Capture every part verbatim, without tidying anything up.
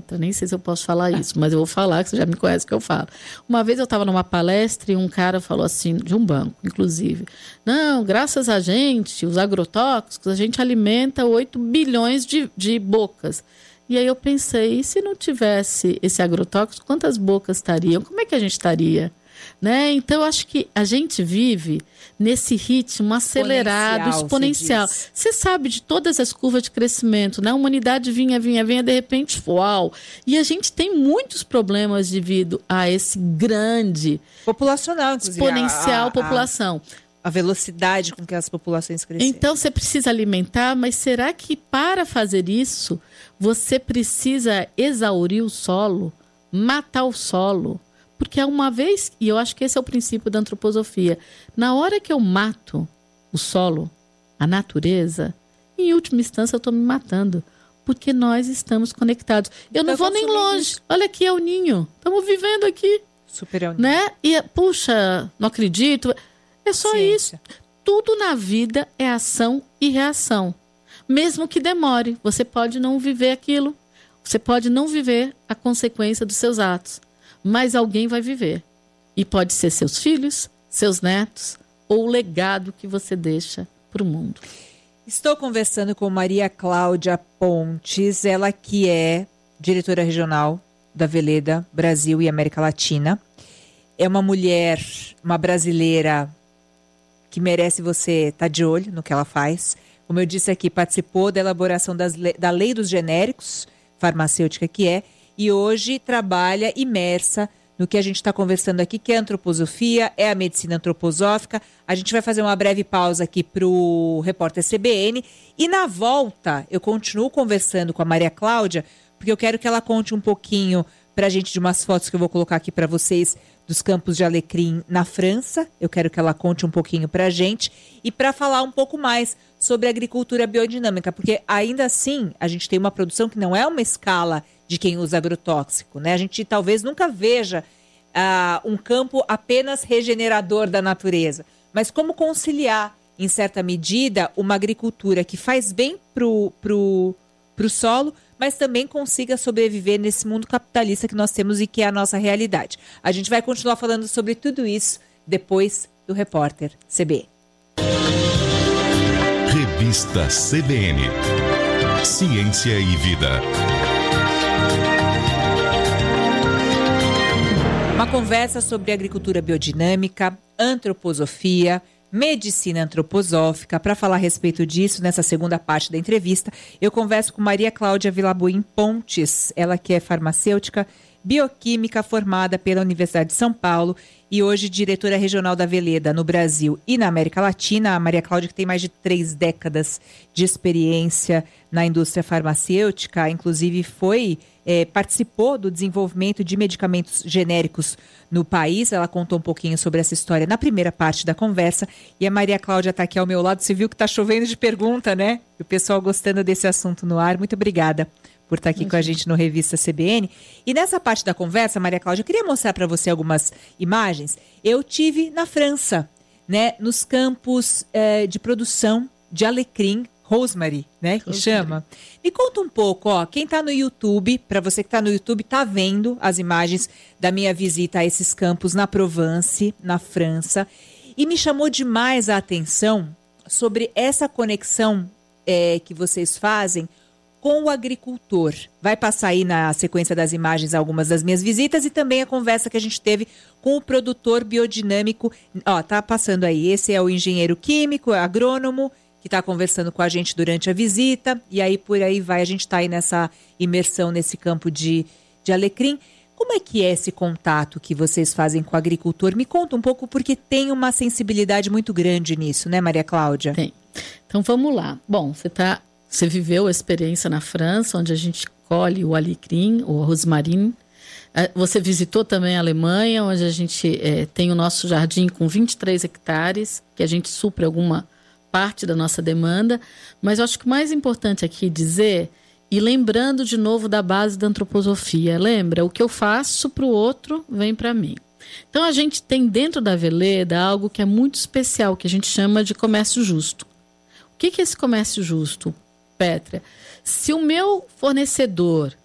Petra, nem sei se eu posso falar isso, mas eu vou falar, que você já me conhece que eu falo. Uma vez eu estava numa palestra e um cara falou assim, de um banco, inclusive, não, graças a gente, os agrotóxicos, a gente alimenta oito bilhões de, de bocas. E aí eu pensei, e se não tivesse esse agrotóxico, quantas bocas estariam? Como é que a gente estaria? Né? Então, eu acho que a gente vive nesse ritmo acelerado, exponencial. Você, você sabe de todas as curvas de crescimento, né? A humanidade vinha, vinha, vinha, de repente, uau! E a gente tem muitos problemas devido a esse grande... populacional, exponencial a, a, população. A velocidade com que as populações crescem. Então, você precisa alimentar, mas será que para fazer isso, você precisa exaurir o solo, matar o solo? Porque uma vez, e eu acho que esse é o princípio da antroposofia, na hora que eu mato o solo, a natureza, em última instância eu estou me matando. Porque nós estamos conectados. Eu não vou nem longe. Olha aqui, é o ninho. Estamos vivendo aqui. Super é o ninho. Né? E, puxa, não acredito. É só Ciência. isso. Tudo na vida é ação e reação. Mesmo que demore. Você pode não viver aquilo. Você pode não viver a consequência dos seus atos. Mas alguém vai viver. E pode ser seus filhos, seus netos, ou o legado que você deixa para o mundo. Estou conversando com Maria Cláudia Pontes, ela que é diretora regional da Veleda Brasil e América Latina. É uma mulher, uma brasileira que merece você estar de olho no que ela faz. Como eu disse aqui, participou da elaboração das le- da Lei dos Genéricos, farmacêutica que é, e hoje trabalha imersa no que a gente está conversando aqui, que é a antroposofia, é a medicina antroposófica. A gente vai fazer uma breve pausa aqui para o repórter C B N. E na volta, eu continuo conversando com a Maria Cláudia, porque eu quero que ela conte um pouquinho para a gente de umas fotos que eu vou colocar aqui para vocês dos campos de alecrim na França. Eu quero que ela conte um pouquinho para a gente e para falar um pouco mais sobre a agricultura biodinâmica, porque ainda assim a gente tem uma produção que não é uma escala de quem usa agrotóxico, né? A gente talvez nunca veja uh, um campo apenas regenerador da natureza, mas como conciliar, em certa medida, uma agricultura que faz bem pro, pro, pro solo, mas também consiga sobreviver nesse mundo capitalista que nós temos e que é a nossa realidade. A gente vai continuar falando sobre tudo isso depois do repórter C B N. Revista C B N. Ciência e Vida. Uma conversa sobre agricultura biodinâmica, antroposofia, medicina antroposófica. Para falar a respeito disso, nessa segunda parte da entrevista, eu converso com Maria Cláudia Vilaboim Pontes, ela que é farmacêutica, bioquímica formada pela Universidade de São Paulo e hoje diretora regional da Veleda no Brasil e na América Latina. A Maria Cláudia, que tem mais de três décadas de experiência na indústria farmacêutica, inclusive foi, é, participou do desenvolvimento de medicamentos genéricos no país. Ela contou um pouquinho sobre essa história na primeira parte da conversa. E a Maria Cláudia está aqui ao meu lado. Você viu que está chovendo de pergunta, né? O pessoal gostando desse assunto no ar. Muito obrigada por estar aqui Imagina. com a gente no Revista C B N. E nessa parte da conversa, Maria Cláudia, eu queria mostrar para você algumas imagens. Eu tive na França, né, nos campos eh, de produção de alecrim, rosemary, né, que rosemary. chama. Me conta um pouco, ó, quem está no YouTube, para você que está no YouTube, está vendo as imagens da minha visita a esses campos na Provence, na França. E me chamou demais a atenção sobre essa conexão eh, que vocês fazem com o agricultor. Vai passar aí na sequência das imagens algumas das minhas visitas e também a conversa que a gente teve com o produtor biodinâmico. Ó, tá passando aí, esse é o engenheiro químico, agrônomo, que está conversando com a gente durante a visita. E aí por aí vai, a gente está aí nessa imersão nesse campo de, de alecrim. Como é que é esse contato que vocês fazem com o agricultor? Me conta um pouco, porque tem uma sensibilidade muito grande nisso, né, Maria Cláudia? Tem. Então vamos lá. Bom, você está... Você viveu a experiência na França, onde a gente colhe o alecrim, o rosmarin. Você visitou também a Alemanha, onde a gente é, tem o nosso jardim com vinte e três hectares, que a gente supre alguma parte da nossa demanda. Mas eu acho que o mais importante aqui dizer, e lembrando de novo da base da antroposofia, lembra? O que eu faço para o outro vem para mim. Então a gente tem dentro da Veleda algo que é muito especial, que a gente chama de comércio justo. O que é esse comércio justo, Petra? Se o meu fornecedor,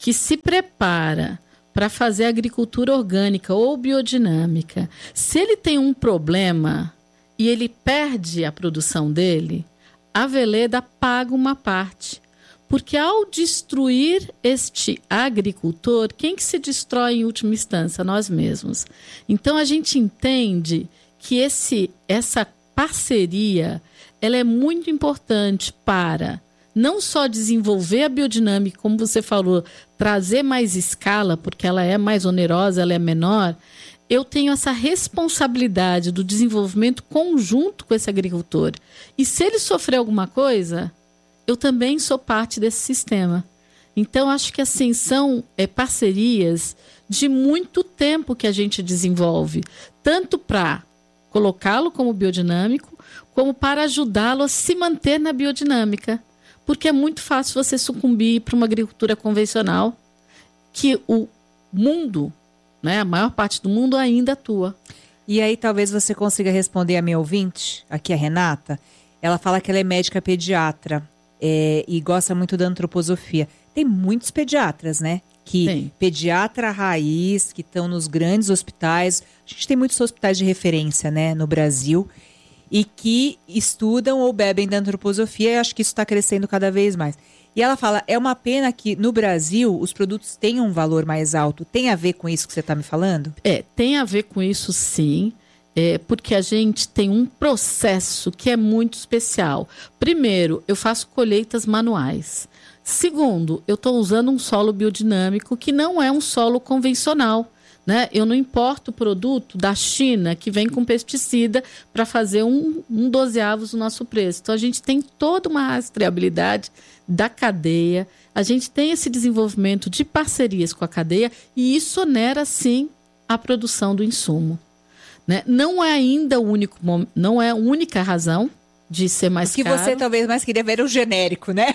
que se prepara para fazer agricultura orgânica ou biodinâmica, se ele tem um problema e ele perde a produção dele, a Veleda paga uma parte. Porque ao destruir este agricultor, quem que se destrói em última instância? Nós mesmos. Então a gente entende que esse, essa parceria ela é muito importante para não só desenvolver a biodinâmica, como você falou, trazer mais escala, porque ela é mais onerosa, ela é menor. Eu tenho essa responsabilidade do desenvolvimento conjunto com esse agricultor. E se ele sofrer alguma coisa, eu também sou parte desse sistema. Então, acho que assim, são é, parcerias de muito tempo que a gente desenvolve, tanto para colocá-lo como biodinâmico, como para ajudá-lo a se manter na biodinâmica. Porque é muito fácil você sucumbir para uma agricultura convencional, que o mundo, né, a maior parte do mundo ainda atua. E aí talvez você consiga responder a minha ouvinte, aqui a Renata. Ela fala que ela é médica pediatra é, e gosta muito da antroposofia. Tem muitos pediatras, né? Que Tem. Pediatra raiz, que estão nos grandes hospitais. A gente tem muitos hospitais de referência, né, no Brasil, e que estudam ou bebem da antroposofia, e acho que isso está crescendo cada vez mais. E ela fala, é uma pena que no Brasil os produtos tenham um valor mais alto. Tem a ver com isso que você está me falando? É, tem a ver com isso sim, é, porque a gente tem um processo que é muito especial. Primeiro, eu faço colheitas manuais. Segundo, eu estou usando um solo biodinâmico que não é um solo convencional. Né? Eu não importo o produto da China que vem com pesticida para fazer um, um dozeavos do nosso preço. Então, a gente tem toda uma rastreabilidade da cadeia, a gente tem esse desenvolvimento de parcerias com a cadeia e isso onera, sim, a produção do insumo. Né? Não é ainda o único, não é a única razão de ser mais o que caro. Você talvez mais queria ver o genérico, né?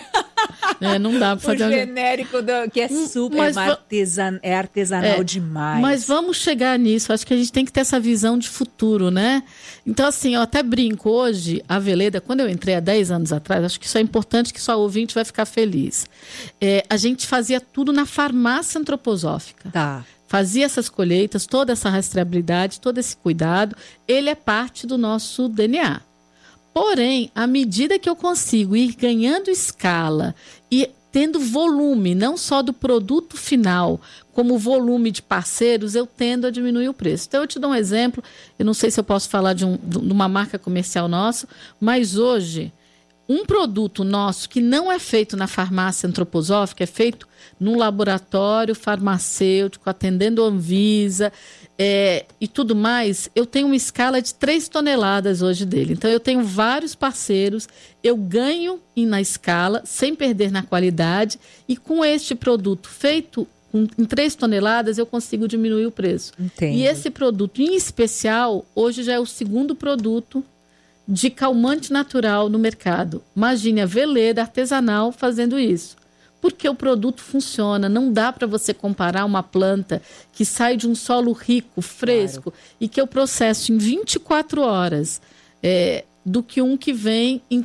É, não dá para fazer o genérico do, que é super mas, é artesan, é artesanal é, demais. Mas vamos chegar nisso. Acho que a gente tem que ter essa visão de futuro, né? Então, assim, eu até brinco hoje, a Veleda, quando eu entrei há dez anos atrás, acho que isso é importante, que sua ouvinte vai ficar feliz. É, a gente fazia tudo na farmácia antroposófica. Tá. Fazia essas colheitas, toda essa rastreabilidade, todo esse cuidado. Ele é parte do nosso D N A. Porém, à medida que eu consigo ir ganhando escala e tendo volume, não só do produto final, como volume de parceiros, eu tendo a diminuir o preço. Então, eu te dou um exemplo, eu não sei se eu posso falar de, um, de uma marca comercial nossa, mas hoje, um produto nosso que não é feito na farmácia antroposófica, é feito num laboratório farmacêutico, atendendo a Anvisa, É, e tudo mais, eu tenho uma escala de três toneladas hoje dele. Então, eu tenho vários parceiros, eu ganho na escala, sem perder na qualidade, e com este produto feito com, em três toneladas, eu consigo diminuir o preço. Entendo. E esse produto, em especial, hoje já é o segundo produto de calmante natural no mercado. Imagine a Veleda artesanal fazendo isso. Porque o produto funciona, não dá para você comparar uma planta que sai de um solo rico, fresco, claro, e que eu processo em vinte e quatro horas, é, do que um que vem em,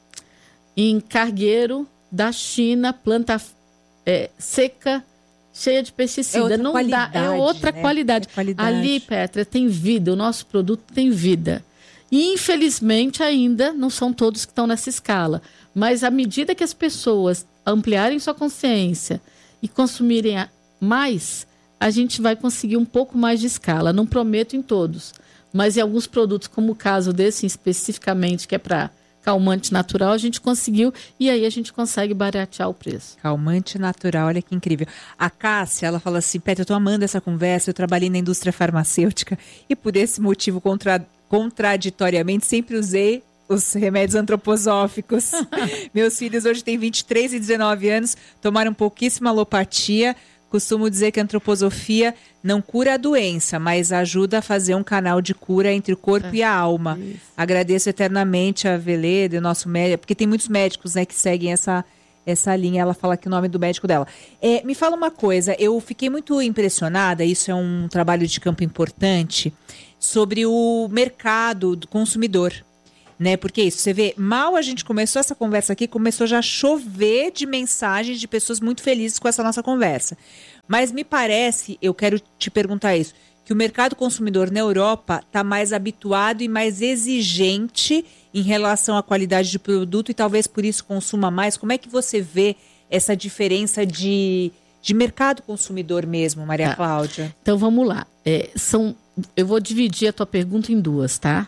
em cargueiro da China, planta é, seca, cheia de pesticida. É não dá, é outra né? qualidade. É qualidade. Ali, Petra, tem vida, o nosso produto tem vida. E, infelizmente, ainda não são todos que estão nessa escala. Mas, à medida que as pessoas ampliarem sua consciência e consumirem mais, a gente vai conseguir um pouco mais de escala. Não prometo em todos, mas em alguns produtos, como o caso desse especificamente, que é para calmante natural, a gente conseguiu e aí a gente consegue baratear o preço. Calmante natural, olha que incrível. A Cássia, ela fala assim, Petra, eu tô amando essa conversa, eu trabalhei na indústria farmacêutica e por esse motivo, contra... contraditoriamente, sempre usei os remédios antroposóficos. Meus filhos hoje têm vinte e três e dezenove anos, tomaram pouquíssima alopatia. Costumo dizer que a antroposofia não cura a doença, mas ajuda a fazer um canal de cura entre o corpo é, e a alma. Isso. Agradeço eternamente a Veleda, o nosso médico, porque tem muitos médicos, né, que seguem essa, essa linha. Ela fala aqui o nome do médico dela. É, me fala uma coisa, eu fiquei muito impressionada, isso é um trabalho de campo importante, sobre o mercado do consumidor. né? Porque isso, você vê, mal a gente começou essa conversa aqui, começou já a chover de mensagens de pessoas muito felizes com essa nossa conversa. Mas me parece, eu quero te perguntar isso, que o mercado consumidor na Europa está mais habituado e mais exigente em relação à qualidade de produto e talvez por isso consuma mais. Como é que você vê essa diferença de, de mercado consumidor mesmo, Maria Tá. Cláudia? Então vamos lá. É, são, eu vou dividir a tua pergunta em duas, tá?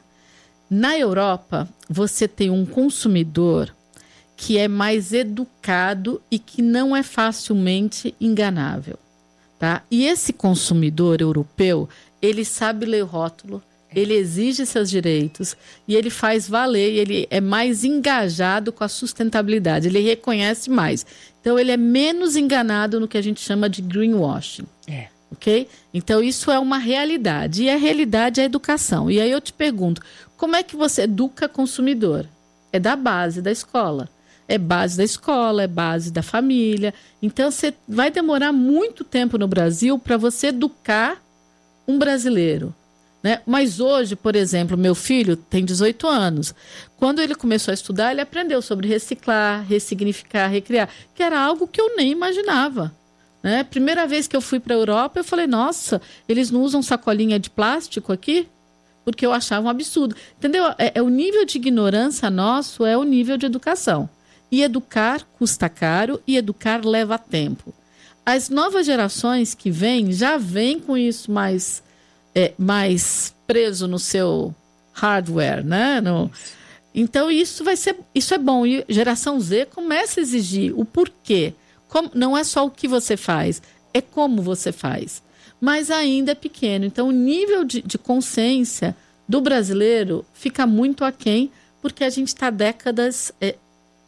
Na Europa, você tem um consumidor que é mais educado e que não é facilmente enganável, tá? E esse consumidor europeu, ele sabe ler rótulo, ele exige seus direitos e ele faz valer, e ele é mais engajado com a sustentabilidade, ele reconhece mais. Então, ele é menos enganado no que a gente chama de greenwashing. É. Ok? Então, isso é uma realidade. E a realidade é a educação. E aí eu te pergunto, como é que você educa consumidor? É da base da escola. É base da escola, é base da família. Então, você vai demorar muito tempo no Brasil para você educar um brasileiro, né? Mas hoje, por exemplo, meu filho tem dezoito anos. Quando ele começou a estudar, ele aprendeu sobre reciclar, ressignificar, recriar, que era algo que eu nem imaginava. Né? Primeira vez que eu fui para a Europa, eu falei, nossa, eles não usam sacolinha de plástico aqui? Porque eu achava um absurdo. Entendeu? É, é o nível de ignorância nosso, é o nível de educação. E educar custa caro e educar leva tempo. As novas gerações que vêm, já vêm com isso mais, é, mais preso no seu hardware, né? No... Então, isso vai ser, isso é bom. E geração Z começa a exigir o porquê. Como, não é só o que você faz, é como você faz. Mas ainda é pequeno. Então, o nível de, de consciência do brasileiro fica muito aquém, porque a gente está décadas é,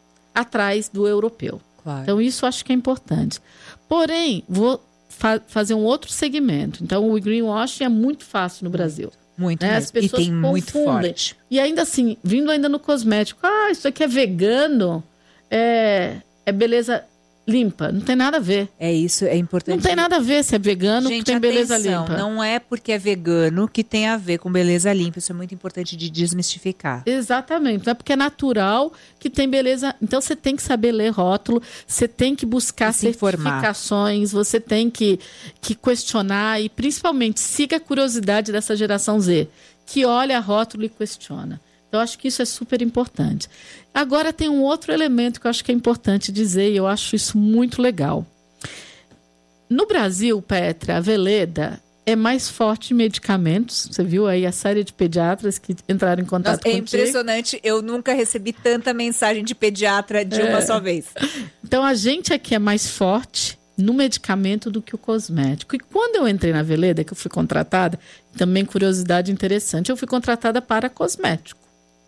atrás do europeu. Claro. Então, isso eu acho que é importante. Porém, vou fa- fazer um outro segmento. Então, o greenwashing é muito fácil no Brasil. Muito né? mesmo. As pessoas e tem muito confundem. forte. E ainda assim, vindo ainda no cosmético, ah, isso aqui é vegano, é, é beleza limpa. Não tem nada a ver. É isso, é importante. Não tem nada a ver se é vegano Gente, que tem beleza atenção, limpa. não é porque é vegano que tem a ver com beleza limpa. Isso é muito importante de desmistificar. Exatamente. Não é porque é natural que tem beleza. Então, você tem que saber ler rótulo, você tem que buscar se informar. certificações, você tem que, que questionar e, principalmente, siga a curiosidade dessa geração Z, que olha rótulo e questiona. Então, eu acho que isso é super importante. Agora, tem um outro elemento que eu acho que é importante dizer, e eu acho isso muito legal. No Brasil, Petra, a Veleda é mais forte em medicamentos. Você viu aí a série de pediatras que entraram em contato Nossa, é contigo? impressionante. Eu nunca recebi tanta mensagem de pediatra de É. uma só vez. Então, a gente aqui é mais forte no medicamento do que o cosmético. E quando eu entrei na Veleda, que eu fui contratada, também curiosidade interessante, eu fui contratada para cosmético.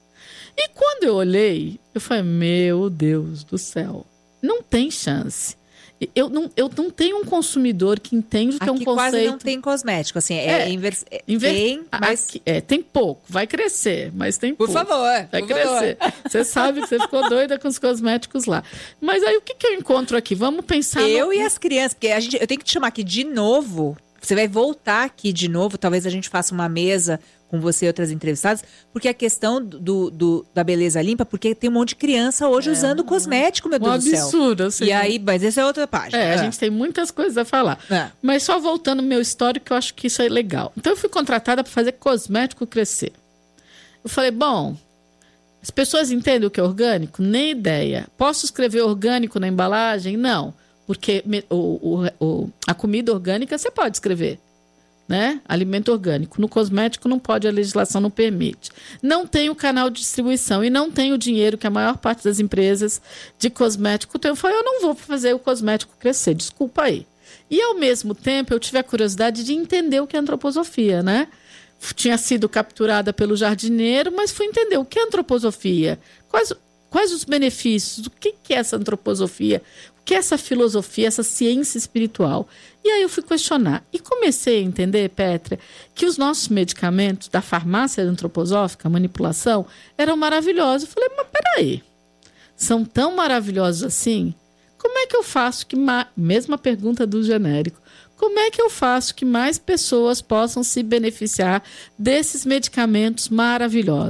E quando eu olhei, eu falei, meu Deus do céu, não tem chance. Eu não, eu não tenho um consumidor que entende o que Aqui é um conceito. quase não tem cosmético, assim, é, É, invers... é, Inver- tem, mas Aqui- é, tem pouco, vai crescer, mas tem por pouco. favor, Vai por crescer. favor. Você sabe que você ficou doida com os cosméticos lá. Mas aí o que, que eu encontro aqui? Vamos pensar. Eu no... e as crianças, porque a gente, eu tenho que te chamar aqui de novo. Você vai voltar aqui de novo, talvez a gente faça uma mesa com você e outras entrevistadas, porque a questão do, do- da beleza limpa, porque tem um monte de criança hoje usando cosmético, meu Um Deus do céu. absurdo. Assim, E aí, mas essa é outra página. É, a Ah. gente tem muitas coisas a falar. É. Mas só voltando ao meu histórico, eu acho que isso é legal. Então, eu fui contratada para fazer cosmético crescer. Eu falei, bom, as pessoas entendem o que é orgânico? Nem ideia. Posso escrever orgânico na embalagem? Não. Porque me- o, o- o- a comida orgânica você pode escrever, né? Alimento orgânico. No cosmético não pode, a legislação não permite. Não tem o canal de distribuição e não tem o dinheiro que a maior parte das empresas de cosmético tem. Eu falei, eu não vou fazer o cosmético crescer, desculpa aí. E, ao mesmo tempo, eu tive a curiosidade de entender o que é antroposofia, né? Tinha sido capturada pelo jardineiro, mas fui entender o que é antroposofia, quais, quais os benefícios, o que que é essa antroposofia, o que é essa filosofia, essa ciência espiritual. E aí eu fui questionar. E comecei a entender, Petra, que os nossos medicamentos da farmácia antroposófica, a manipulação, eram maravilhosos. Eu falei, mas peraí, são tão maravilhosos assim? Como é que eu faço que... Ma... Mesma pergunta do genérico. Como é que eu faço que mais pessoas possam se beneficiar desses medicamentos maravilhosos?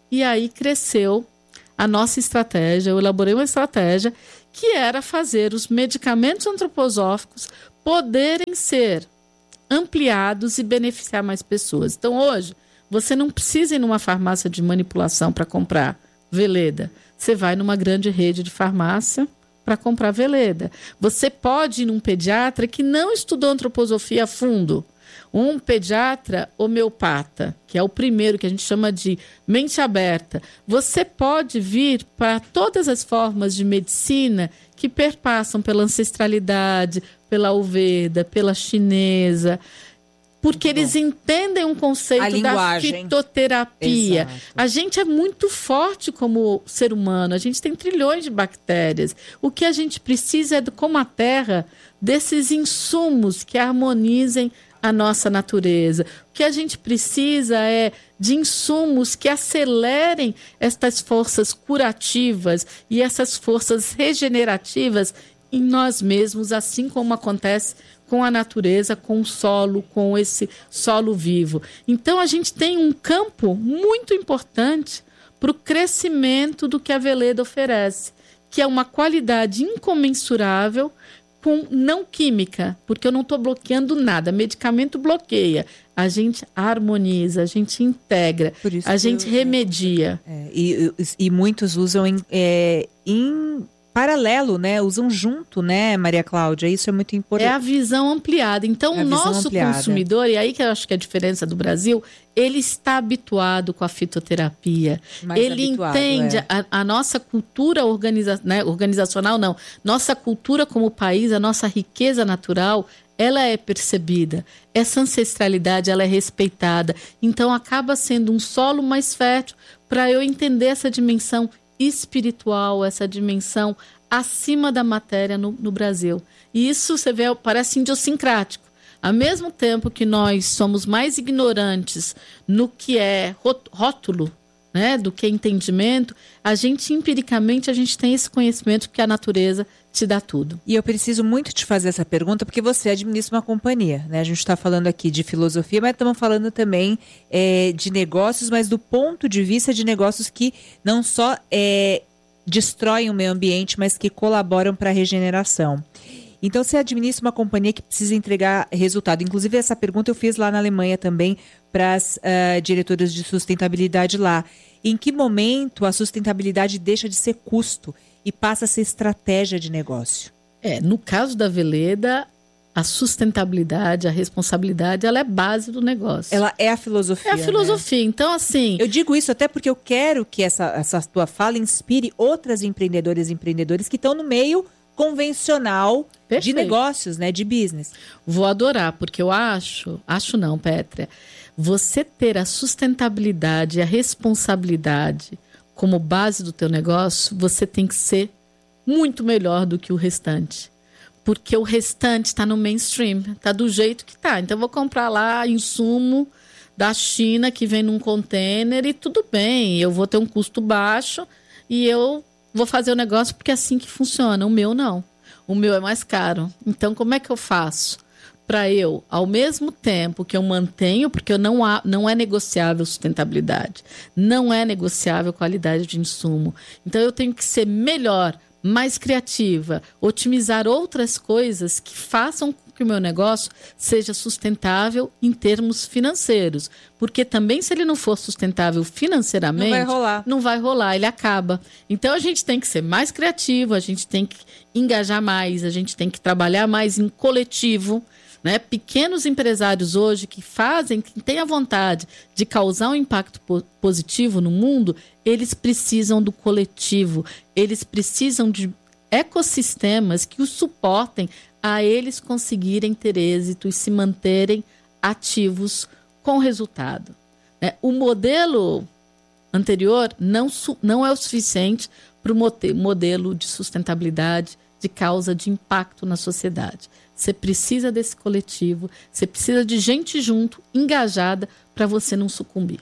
E aí cresceu a nossa estratégia, eu elaborei uma estratégia que era fazer os medicamentos antroposóficos poderem ser ampliados e beneficiar mais pessoas. Então, hoje, você não precisa ir numa farmácia de manipulação para comprar Veleda. Você vai numa grande rede de farmácia para comprar Veleda. Você pode ir num pediatra que não estudou antroposofia a fundo. Um pediatra homeopata, que é o primeiro que a gente chama de mente aberta. Você pode vir para todas as formas de medicina que perpassam pela ancestralidade, pela Ayurveda, pela chinesa, porque muito eles bom. Entendem um conceito da fitoterapia. Exato. A gente é muito forte como ser humano, a gente tem trilhões de bactérias. O que a gente precisa é, como a terra, desses insumos que harmonizem a nossa natureza. O que a gente precisa é de insumos que acelerem estas forças curativas e essas forças regenerativas em nós mesmos, assim como acontece com a natureza, com o solo, com esse solo vivo. Então, a gente tem um campo muito importante para o crescimento do que a Veleda oferece, que é uma qualidade incomensurável com não química, porque eu não estou bloqueando nada. Medicamento bloqueia. A gente harmoniza, a gente integra, a gente eu, remedia. É, e, e muitos usam em, é, em paralelo, né? Usam junto, né, Maria Cláudia? Isso é muito importante. É a visão ampliada. Então, o nosso ampliada. consumidor, e aí que eu acho que é a diferença do Brasil, ele está habituado com a fitoterapia. Mais ele habituado, entende é. a, a nossa cultura organiza, né, organizacional, não. Nossa cultura como país, a nossa riqueza natural, ela é percebida. Essa ancestralidade, ela é respeitada. Então, acaba sendo um solo mais fértil para eu entender essa dimensão espiritual, essa dimensão acima da matéria no, no Brasil. E isso, você vê, parece idiosincrático. Ao mesmo tempo que nós somos mais ignorantes no que é rótulo, né, do que entendimento, a gente, empiricamente, a gente tem esse conhecimento que a natureza te dá tudo. E eu preciso muito te fazer essa pergunta, porque você administra uma companhia, né? A gente está falando aqui de filosofia, mas estamos falando também é, de negócios, mas do ponto de vista de negócios que não só é, destroem o meio ambiente, mas que colaboram para a regeneração. Então, você administra uma companhia que precisa entregar resultado. Inclusive, essa pergunta eu fiz lá na Alemanha também para as uh, diretoras de sustentabilidade lá. Em que momento a sustentabilidade deixa de ser custo e passa a ser estratégia de negócio? É, no caso da Veleda, a sustentabilidade, a responsabilidade, ela é base do negócio. Ela é a filosofia. É a filosofia. Né? Então, assim... Eu digo isso até porque eu quero que essa, essa tua fala inspire outras empreendedoras e empreendedores que estão no meio convencional Perfeito. de negócios, né, de business. Vou adorar, porque eu acho, acho não, Pétria, você ter a sustentabilidade e a responsabilidade como base do teu negócio, você tem que ser muito melhor do que o restante. Porque o restante está no mainstream, está do jeito que está. Então, eu vou comprar lá insumo da China que vem num container e tudo bem, eu vou ter um custo baixo e eu vou fazer o negócio porque é assim que funciona. O meu não. O meu é mais caro. Então, como é que eu faço? Para eu, ao mesmo tempo que eu mantenho, porque eu não, há, não é negociável sustentabilidade, não é negociável qualidade de insumo. Então, eu tenho que ser melhor, mais criativa, otimizar outras coisas que façam com que o meu negócio seja sustentável em termos financeiros. Porque também, se ele não for sustentável financeiramente, não vai rolar. Não vai rolar, ele acaba. Então, a gente tem que ser mais criativo, a gente tem que engajar mais, a gente tem que trabalhar mais em coletivo. Né? Pequenos empresários hoje que fazem, que têm a vontade de causar um impacto po- positivo no mundo, eles precisam do coletivo, eles precisam de ecossistemas que os suportem a eles conseguirem ter êxito e se manterem ativos com resultado. Né? O modelo anterior não, su- não é o suficiente para o mote- modelo de sustentabilidade, de causa de impacto na sociedade. Você precisa desse coletivo, você precisa de gente junto, engajada, para você não sucumbir.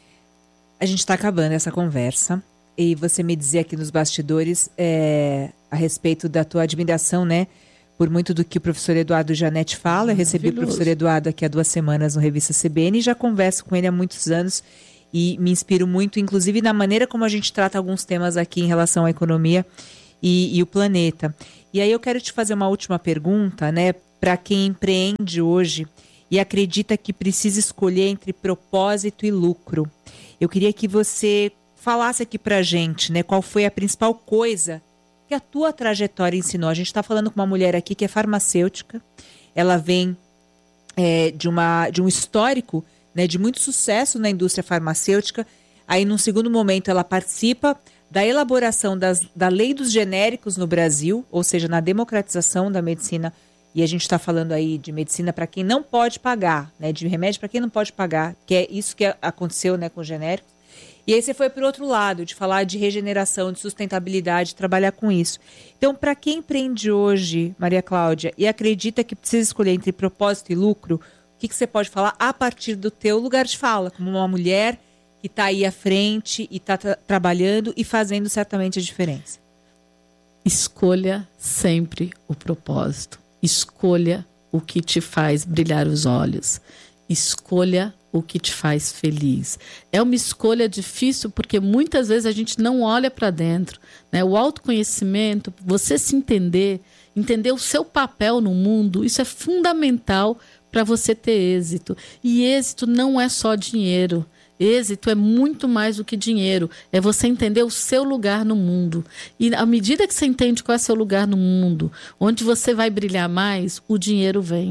A gente está acabando essa conversa e você me dizia aqui nos bastidores é, a respeito da tua admiração, né? Por muito do que o professor Eduardo Janete fala. Eu recebi o professor Eduardo aqui há duas semanas no Revista C B N e já converso com ele há muitos anos. e me inspiro muito, inclusive na maneira como a gente trata alguns temas aqui em relação à economia e, e o planeta. E aí eu quero te fazer uma última pergunta, né, para quem empreende hoje e acredita que precisa escolher entre propósito e lucro. Eu queria que você falasse aqui para a gente, né, qual foi a principal coisa que a tua trajetória ensinou. A gente está falando com uma mulher aqui que é farmacêutica, ela vem é, de, uma, de um histórico, né, de muito sucesso na indústria farmacêutica. Aí, num segundo momento, ela participa da elaboração das, da lei dos genéricos no Brasil, ou seja, na democratização da medicina. E a gente está falando aí de medicina para quem não pode pagar, né, de remédio para quem não pode pagar, que é isso que aconteceu, né, com os genéricos. E aí você foi para o outro lado, de falar de regeneração, de sustentabilidade, trabalhar com isso. Então, para quem empreende hoje, Maria Cláudia, e acredita que precisa escolher entre propósito e lucro, o que, que você pode falar a partir do teu lugar de fala, como uma mulher que está aí à frente e está tra- trabalhando e fazendo certamente a diferença? Escolha sempre o propósito. Escolha o que te faz brilhar os olhos. Escolha o que te faz feliz. É uma escolha difícil porque muitas vezes a gente não olha para dentro, né? O autoconhecimento, você se entender, entender o seu papel no mundo, isso é fundamental para você ter êxito. E êxito não é só dinheiro. Êxito é muito mais do que dinheiro. É você entender o seu lugar no mundo. E à medida que você entende qual é o seu lugar no mundo, onde você vai brilhar mais, o dinheiro vem.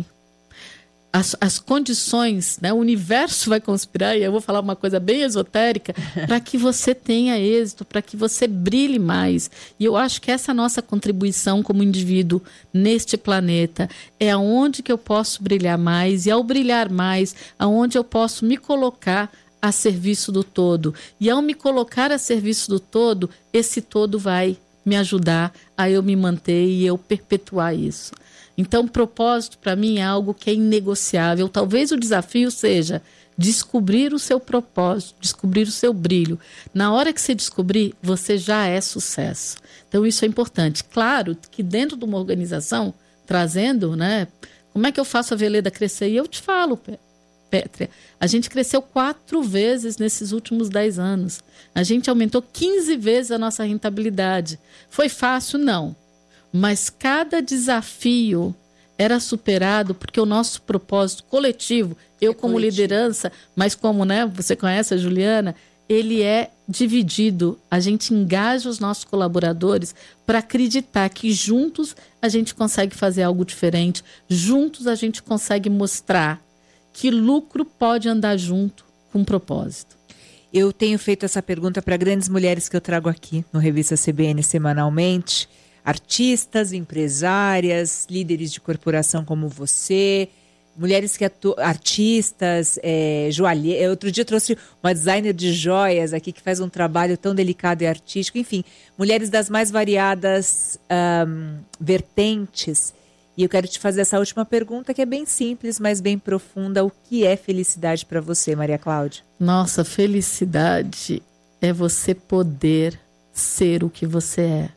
As, as condições, né, o universo vai conspirar, e eu vou falar uma coisa bem esotérica, para que você tenha êxito, para que você brilhe mais. E eu acho que essa nossa contribuição como indivíduo neste planeta é aonde que eu posso brilhar mais, e ao brilhar mais, aonde eu posso me colocar a serviço do todo. E ao me colocar a serviço do todo, esse todo vai me ajudar a eu me manter e eu perpetuar isso. Então, propósito para mim é algo que é inegociável. Talvez o desafio seja descobrir o seu propósito, descobrir o seu brilho. Na hora que você descobrir, você já é sucesso. Então, isso é importante. Claro que dentro de uma organização, trazendo, né, como é que eu faço a Veleda crescer? E eu te falo, Pétria, a gente cresceu quatro vezes nesses últimos dez anos. A gente aumentou quinze vezes a nossa rentabilidade. Foi fácil? Não. Mas cada desafio era superado porque o nosso propósito coletivo, eu é como coletivo. Liderança, mas como, né, você conhece a Juliana, ele é dividido. A gente engaja os nossos colaboradores para acreditar que juntos a gente consegue fazer algo diferente, juntos a gente consegue mostrar que lucro pode andar junto com propósito. Eu tenho feito essa pergunta para grandes mulheres que eu trago aqui no Revista C B N semanalmente. Artistas, empresárias, líderes de corporação como você, mulheres que atu... artistas, é, joalheiras. Outro dia eu trouxe uma designer de joias aqui que faz um trabalho tão delicado e artístico. Enfim, mulheres das mais variadas um, vertentes. E eu quero te fazer essa última pergunta que é bem simples, mas bem profunda. O que é felicidade para você, Maria Cláudia? Nossa, felicidade é você poder ser o que você é.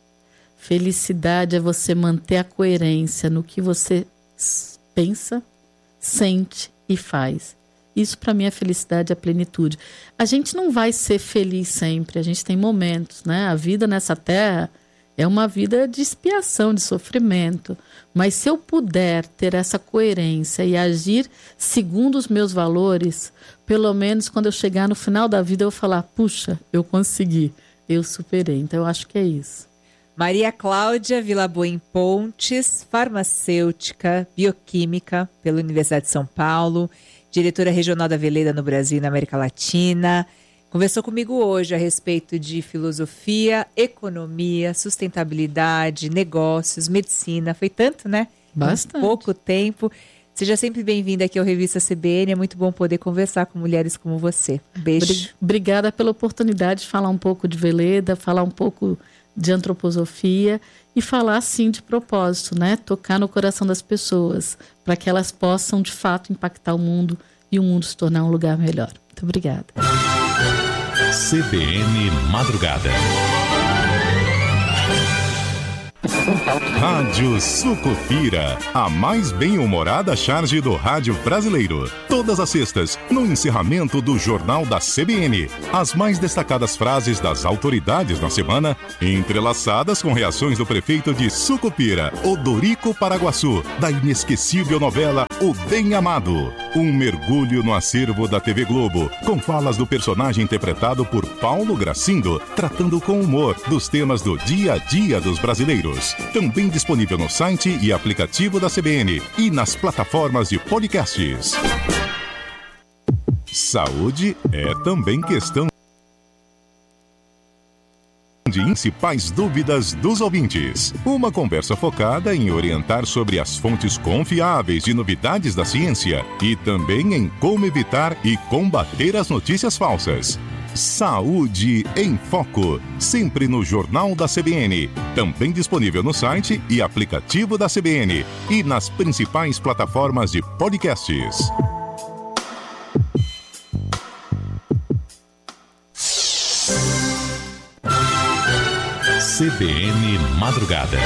Felicidade é você manter a coerência no que você pensa, sente e faz. Isso para mim é felicidade, é plenitude. A gente não vai ser feliz sempre, a gente tem momentos, né? A vida nessa terra é uma vida de expiação, de sofrimento. Mas se eu puder ter essa coerência e agir segundo os meus valores, pelo menos quando eu chegar no final da vida eu vou falar, puxa, eu consegui, eu superei. Então eu acho que é isso. Maria Cláudia Vilaboim Pontes, farmacêutica, bioquímica pela Universidade de São Paulo, diretora regional da Veleda no Brasil e na América Latina. Conversou comigo hoje a respeito de filosofia, economia, sustentabilidade, negócios, medicina. Foi tanto, né? Bastante. Em pouco tempo. Seja sempre bem-vinda aqui ao Revista C B N. É muito bom poder conversar com mulheres como você. Beijo. Obrigada pela oportunidade de falar um pouco de Veleda, falar um pouco de antroposofia e falar, sim, de propósito, né? Tocar no coração das pessoas para que elas possam, de fato, impactar o mundo e o mundo se tornar um lugar melhor. Muito obrigada. C B N Madrugada. Rádio Sucupira, a mais bem-humorada charge do rádio brasileiro. Todas as sextas, no encerramento do Jornal da C B N. As mais destacadas frases das autoridades na semana, entrelaçadas com reações do prefeito de Sucupira, Odorico Paraguaçu, da inesquecível novela O Bem Amado. Um mergulho no acervo da T V Globo, com falas do personagem interpretado por Paulo Gracindo, tratando com humor dos temas do dia a dia dos brasileiros. Também disponível no site e aplicativo da C B N e nas plataformas de podcasts. Saúde é também questão de principais dúvidas dos ouvintes. Uma conversa focada em orientar sobre as fontes confiáveis de novidades da ciência e também em como evitar e combater as notícias falsas. Saúde em Foco, sempre no Jornal da C B N, também disponível no site e aplicativo da C B N e nas principais plataformas de podcasts. C B N Madrugada.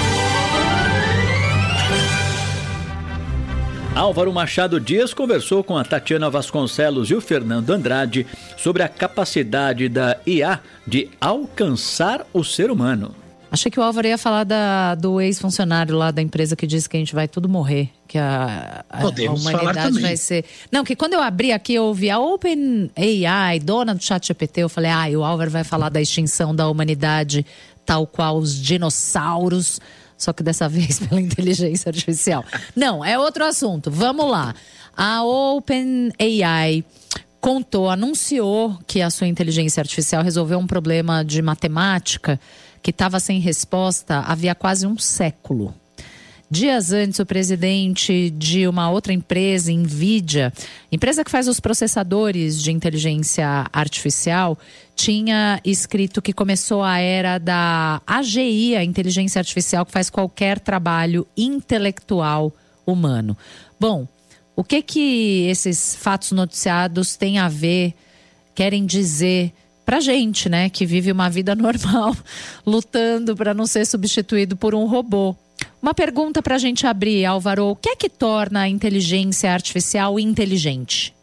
Álvaro Machado Dias conversou com a Tatiana Vasconcelos e o Fernando Andrade sobre a capacidade da I A de alcançar o ser humano. Achei que o Álvaro ia falar da, do ex-funcionário lá da empresa que disse que a gente vai tudo morrer, que a, a, a humanidade vai ser... Não, que quando eu abri aqui, eu ouvi a OpenAI, dona do ChatGPT, eu falei, ah, e o Álvaro vai falar da extinção da humanidade, tal qual os dinossauros, só que dessa vez pela inteligência artificial. Não, é outro assunto. Vamos lá. A OpenAI contou, anunciou que a sua inteligência artificial resolveu um problema de matemática que estava sem resposta havia quase um século. Dias antes, o presidente de uma outra empresa, Nvidia, empresa que faz os processadores de inteligência artificial, tinha escrito que começou a era da A G I, a inteligência artificial que faz qualquer trabalho intelectual humano. Bom, o que que esses fatos noticiados têm a ver, querem dizer pra gente, né, que vive uma vida normal, lutando para não ser substituído por um robô? Uma pergunta pra gente abrir, Álvaro. O que é que torna a inteligência artificial inteligente?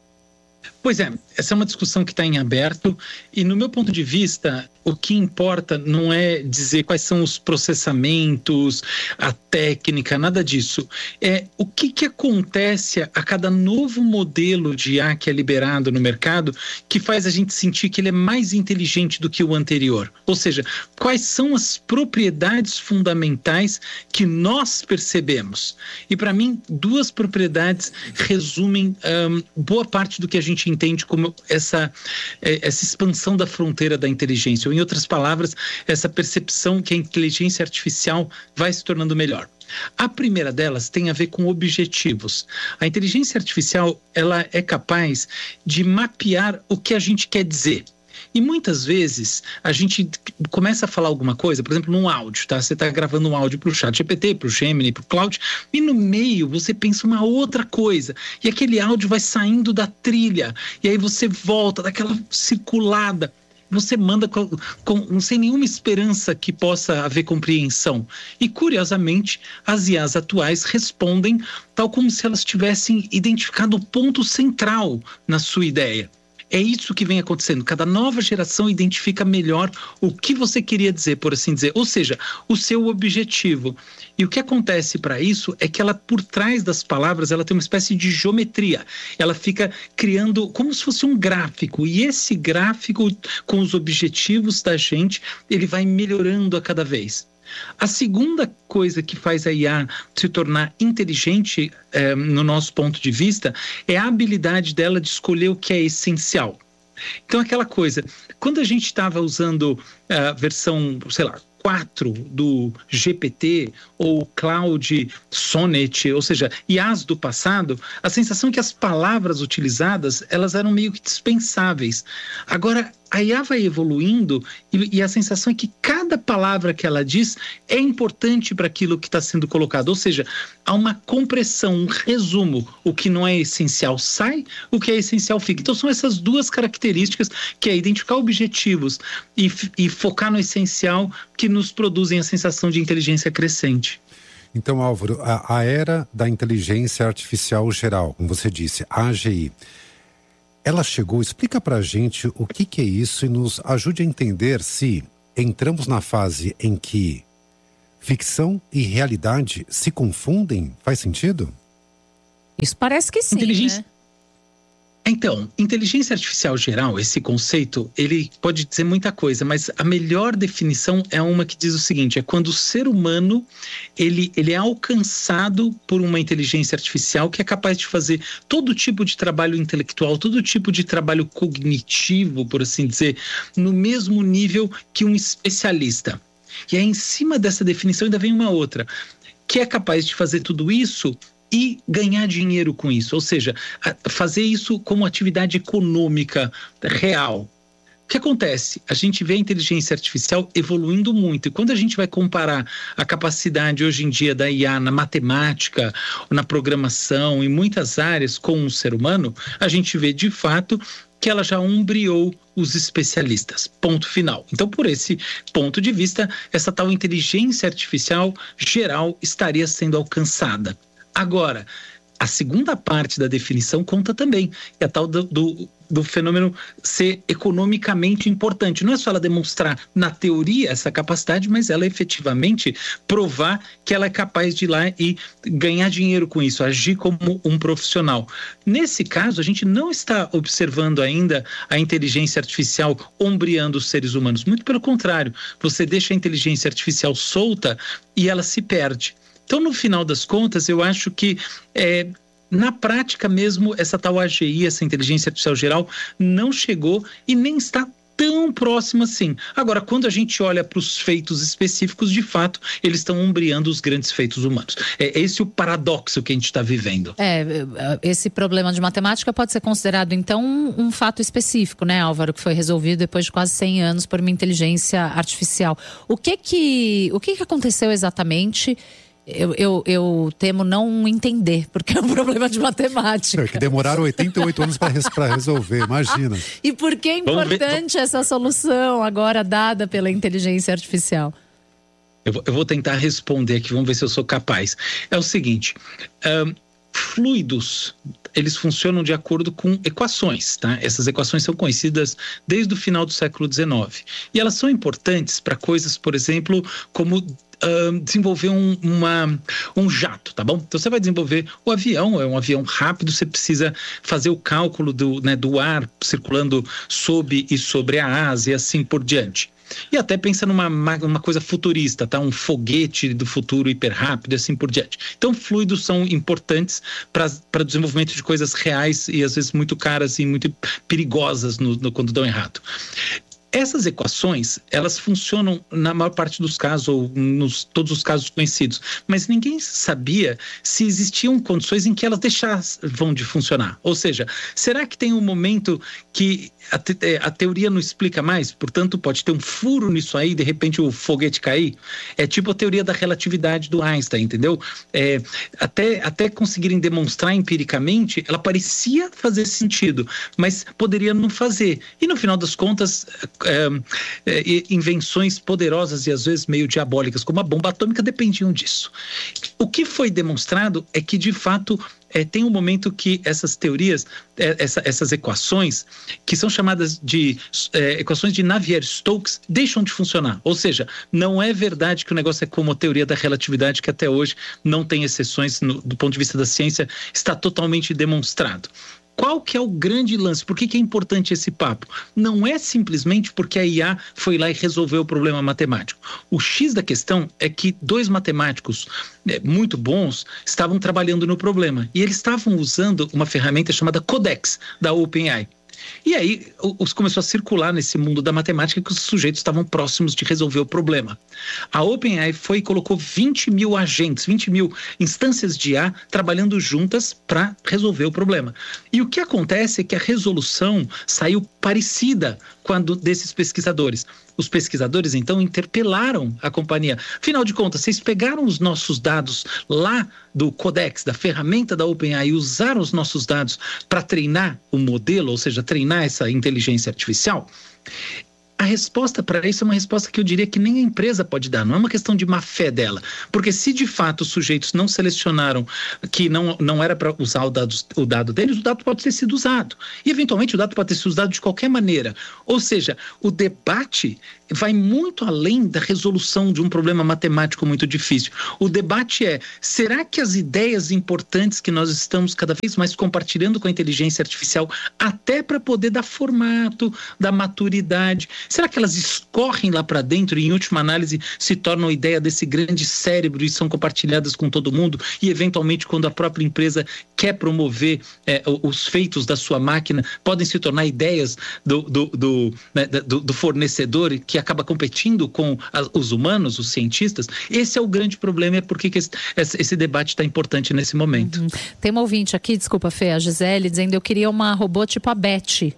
Pois é, essa é uma discussão que está em aberto e, no meu ponto de vista, o que importa não é dizer quais são os processamentos, a técnica, nada disso. É o que, que acontece a cada novo modelo de I A que é liberado no mercado que faz a gente sentir que ele é mais inteligente do que o anterior. Ou seja, quais são as propriedades fundamentais que nós percebemos. E, para mim, duas propriedades resumem um, boa parte do que a gente entende como essa, essa expansão da fronteira da inteligência. Ou, em outras palavras, essa percepção que a inteligência artificial vai se tornando melhor. A primeira delas tem a ver com objetivos. A inteligência artificial, ela é capaz de mapear o que a gente quer dizer. E muitas vezes a gente começa a falar alguma coisa, por exemplo, num áudio, tá? Você está gravando um áudio para o ChatGPT, para o Gemini, para o Claude, e no meio você pensa uma outra coisa. E aquele áudio vai saindo da trilha, e aí você volta daquela circulada. Você manda com, com, sem nenhuma esperança que possa haver compreensão. E, curiosamente, as I As atuais respondem tal como se elas tivessem identificado o ponto central na sua ideia. É isso que vem acontecendo. Cada nova geração identifica melhor o que você queria dizer, por assim dizer. Ou seja, o seu objetivo. E o que acontece para isso é que ela, por trás das palavras, ela tem uma espécie de geometria. Ela fica criando como se fosse um gráfico. E esse gráfico, com os objetivos da gente, ele vai melhorando a cada vez. A segunda coisa que faz a I A se tornar inteligente, eh, no nosso ponto de vista, é a habilidade dela de escolher o que é essencial. Então, aquela coisa, quando a gente estava usando a versão, sei lá, quatro do G P T ou Claude Sonnet, ou seja, I As do passado, a sensação é que as palavras utilizadas, elas eram meio que dispensáveis. Agora, a I A vai evoluindo e, e a sensação é que cada palavra que ela diz é importante para aquilo que está sendo colocado. Ou seja, há uma compressão, um resumo. O que não é essencial sai, o que é essencial fica. Então são essas duas características, que é identificar objetivos e, e focar no essencial, que nos produzem a sensação de inteligência crescente. Então, Álvaro, a, a era da inteligência artificial geral, como você disse, a A G I, ela chegou, explica pra gente o que, que é isso e nos ajude a entender se entramos na fase em que ficção e realidade se confundem. Faz sentido? Isso parece que sim, inteligência... né? Então, inteligência artificial geral, esse conceito, ele pode dizer muita coisa, mas a melhor definição é uma que diz o seguinte: é quando o ser humano, ele, ele é alcançado por uma inteligência artificial que é capaz de fazer todo tipo de trabalho intelectual, todo tipo de trabalho cognitivo, por assim dizer, no mesmo nível que um especialista. E aí, em cima dessa definição, ainda vem uma outra, que é capaz de fazer tudo isso e ganhar dinheiro com isso, ou seja, fazer isso como atividade econômica real. O que acontece? A gente vê a inteligência artificial evoluindo muito, e quando a gente vai comparar a capacidade hoje em dia da I A na matemática, na programação, em muitas áreas com um ser humano, a gente vê de fato que ela já ombreou os especialistas. Ponto final. Então, por esse ponto de vista, essa tal inteligência artificial geral estaria sendo alcançada. Agora, a segunda parte da definição conta também, é a tal do, do, do fenômeno ser economicamente importante. Não é só ela demonstrar na teoria essa capacidade, mas ela efetivamente provar que ela é capaz de ir lá e ganhar dinheiro com isso, agir como um profissional. Nesse caso, a gente não está observando ainda a inteligência artificial ombreando os seres humanos. Muito pelo contrário, você deixa a inteligência artificial solta e ela se perde. Então, no final das contas, eu acho que, é, na prática mesmo, essa tal A G I, essa inteligência artificial geral, não chegou e nem está tão próxima assim. Agora, quando a gente olha para os feitos específicos, de fato, eles estão ombreando os grandes feitos humanos. É esse o paradoxo que a gente está vivendo. É, esse problema de matemática pode ser considerado, então, um, um fato específico, né, Álvaro, que foi resolvido depois de quase cem anos por uma inteligência artificial. O que que, o que que aconteceu exatamente? Eu, eu, eu temo não entender, porque é um problema de matemática. É que demoraram oitenta e oito anos para resolver, imagina. E por que é importante essa solução agora dada pela inteligência artificial? Eu vou, eu vou tentar responder aqui, vamos ver se eu sou capaz. É o seguinte, um, fluidos, eles funcionam de acordo com equações, tá? Essas equações são conhecidas desde o final do século dezenove. E elas são importantes para coisas, por exemplo, como Uh, desenvolver um, uma, um jato, tá bom? Então você vai desenvolver o avião, é um avião rápido, você precisa fazer o cálculo do, né, do ar circulando sob e sobre a asa e assim por diante. E até pensa numa uma coisa futurista, tá? Um foguete do futuro hiper rápido e assim por diante. Então fluidos são importantes para o desenvolvimento de coisas reais e às vezes muito caras e muito perigosas no, no, quando dão errado. Essas equações, elas funcionam na maior parte dos casos, ou nos todos os casos conhecidos, mas ninguém sabia se existiam condições em que elas deixavam de funcionar. Ou seja, será que tem um momento que a, te, a teoria não explica mais, portanto pode ter um furo nisso aí, de repente o foguete cair? É tipo a teoria da relatividade do Einstein, entendeu? É, até, até conseguirem demonstrar empiricamente, ela parecia fazer sentido, mas poderia não fazer. E no final das contas, É, é, invenções poderosas e às vezes meio diabólicas, como a bomba atômica, dependiam disso. O que foi demonstrado é que, de fato, é, tem um momento que essas teorias, é, essa, essas equações, que são chamadas de é, equações de Navier-Stokes, deixam de funcionar. Ou seja, não é verdade que o negócio é como a teoria da relatividade, que até hoje não tem exceções no, do ponto de vista da ciência, está totalmente demonstrado. Qual que é o grande lance? Por que que é importante esse papo? Não é simplesmente porque a I A foi lá e resolveu o problema matemático. O X da questão é que dois matemáticos é, muito bons estavam trabalhando no problema. E eles estavam usando uma ferramenta chamada Codex, da OpenAI. E aí os começou a circular nesse mundo da matemática que os sujeitos estavam próximos de resolver o problema. A OpenAI foi e colocou vinte mil agentes, vinte mil instâncias de I A trabalhando juntas para resolver o problema. E o que acontece é que a resolução saiu parecida com a do, desses pesquisadores. Os pesquisadores, então, interpelaram a companhia. Afinal de contas, vocês pegaram os nossos dados lá do Codex, da ferramenta da OpenAI, e usaram os nossos dados para treinar o modelo, ou seja, treinar essa inteligência artificial? A resposta para isso é uma resposta que eu diria que nem a empresa pode dar, não é uma questão de má fé dela, porque se de fato os sujeitos não selecionaram que não, não era para usar o dado, o dado deles, o dado pode ter sido usado, e eventualmente o dado pode ter sido usado de qualquer maneira, ou seja, o debate vai muito além da resolução de um problema matemático muito difícil. O debate é, será que as ideias importantes que nós estamos cada vez mais compartilhando com a inteligência artificial, até para poder dar formato, dar maturidade, será que elas escorrem lá para dentro e, em última análise, se tornam a ideia desse grande cérebro e são compartilhadas com todo mundo? E, eventualmente, quando a própria empresa quer promover é, os feitos da sua máquina, podem se tornar ideias do, do, do, né, do, do fornecedor que acaba competindo com a, os humanos, os cientistas? Esse é o grande problema, é porque que esse, esse debate está importante nesse momento. Uhum. Tem uma ouvinte aqui, desculpa, Fê, a Gisele, dizendo: eu queria uma robô tipo a Betty,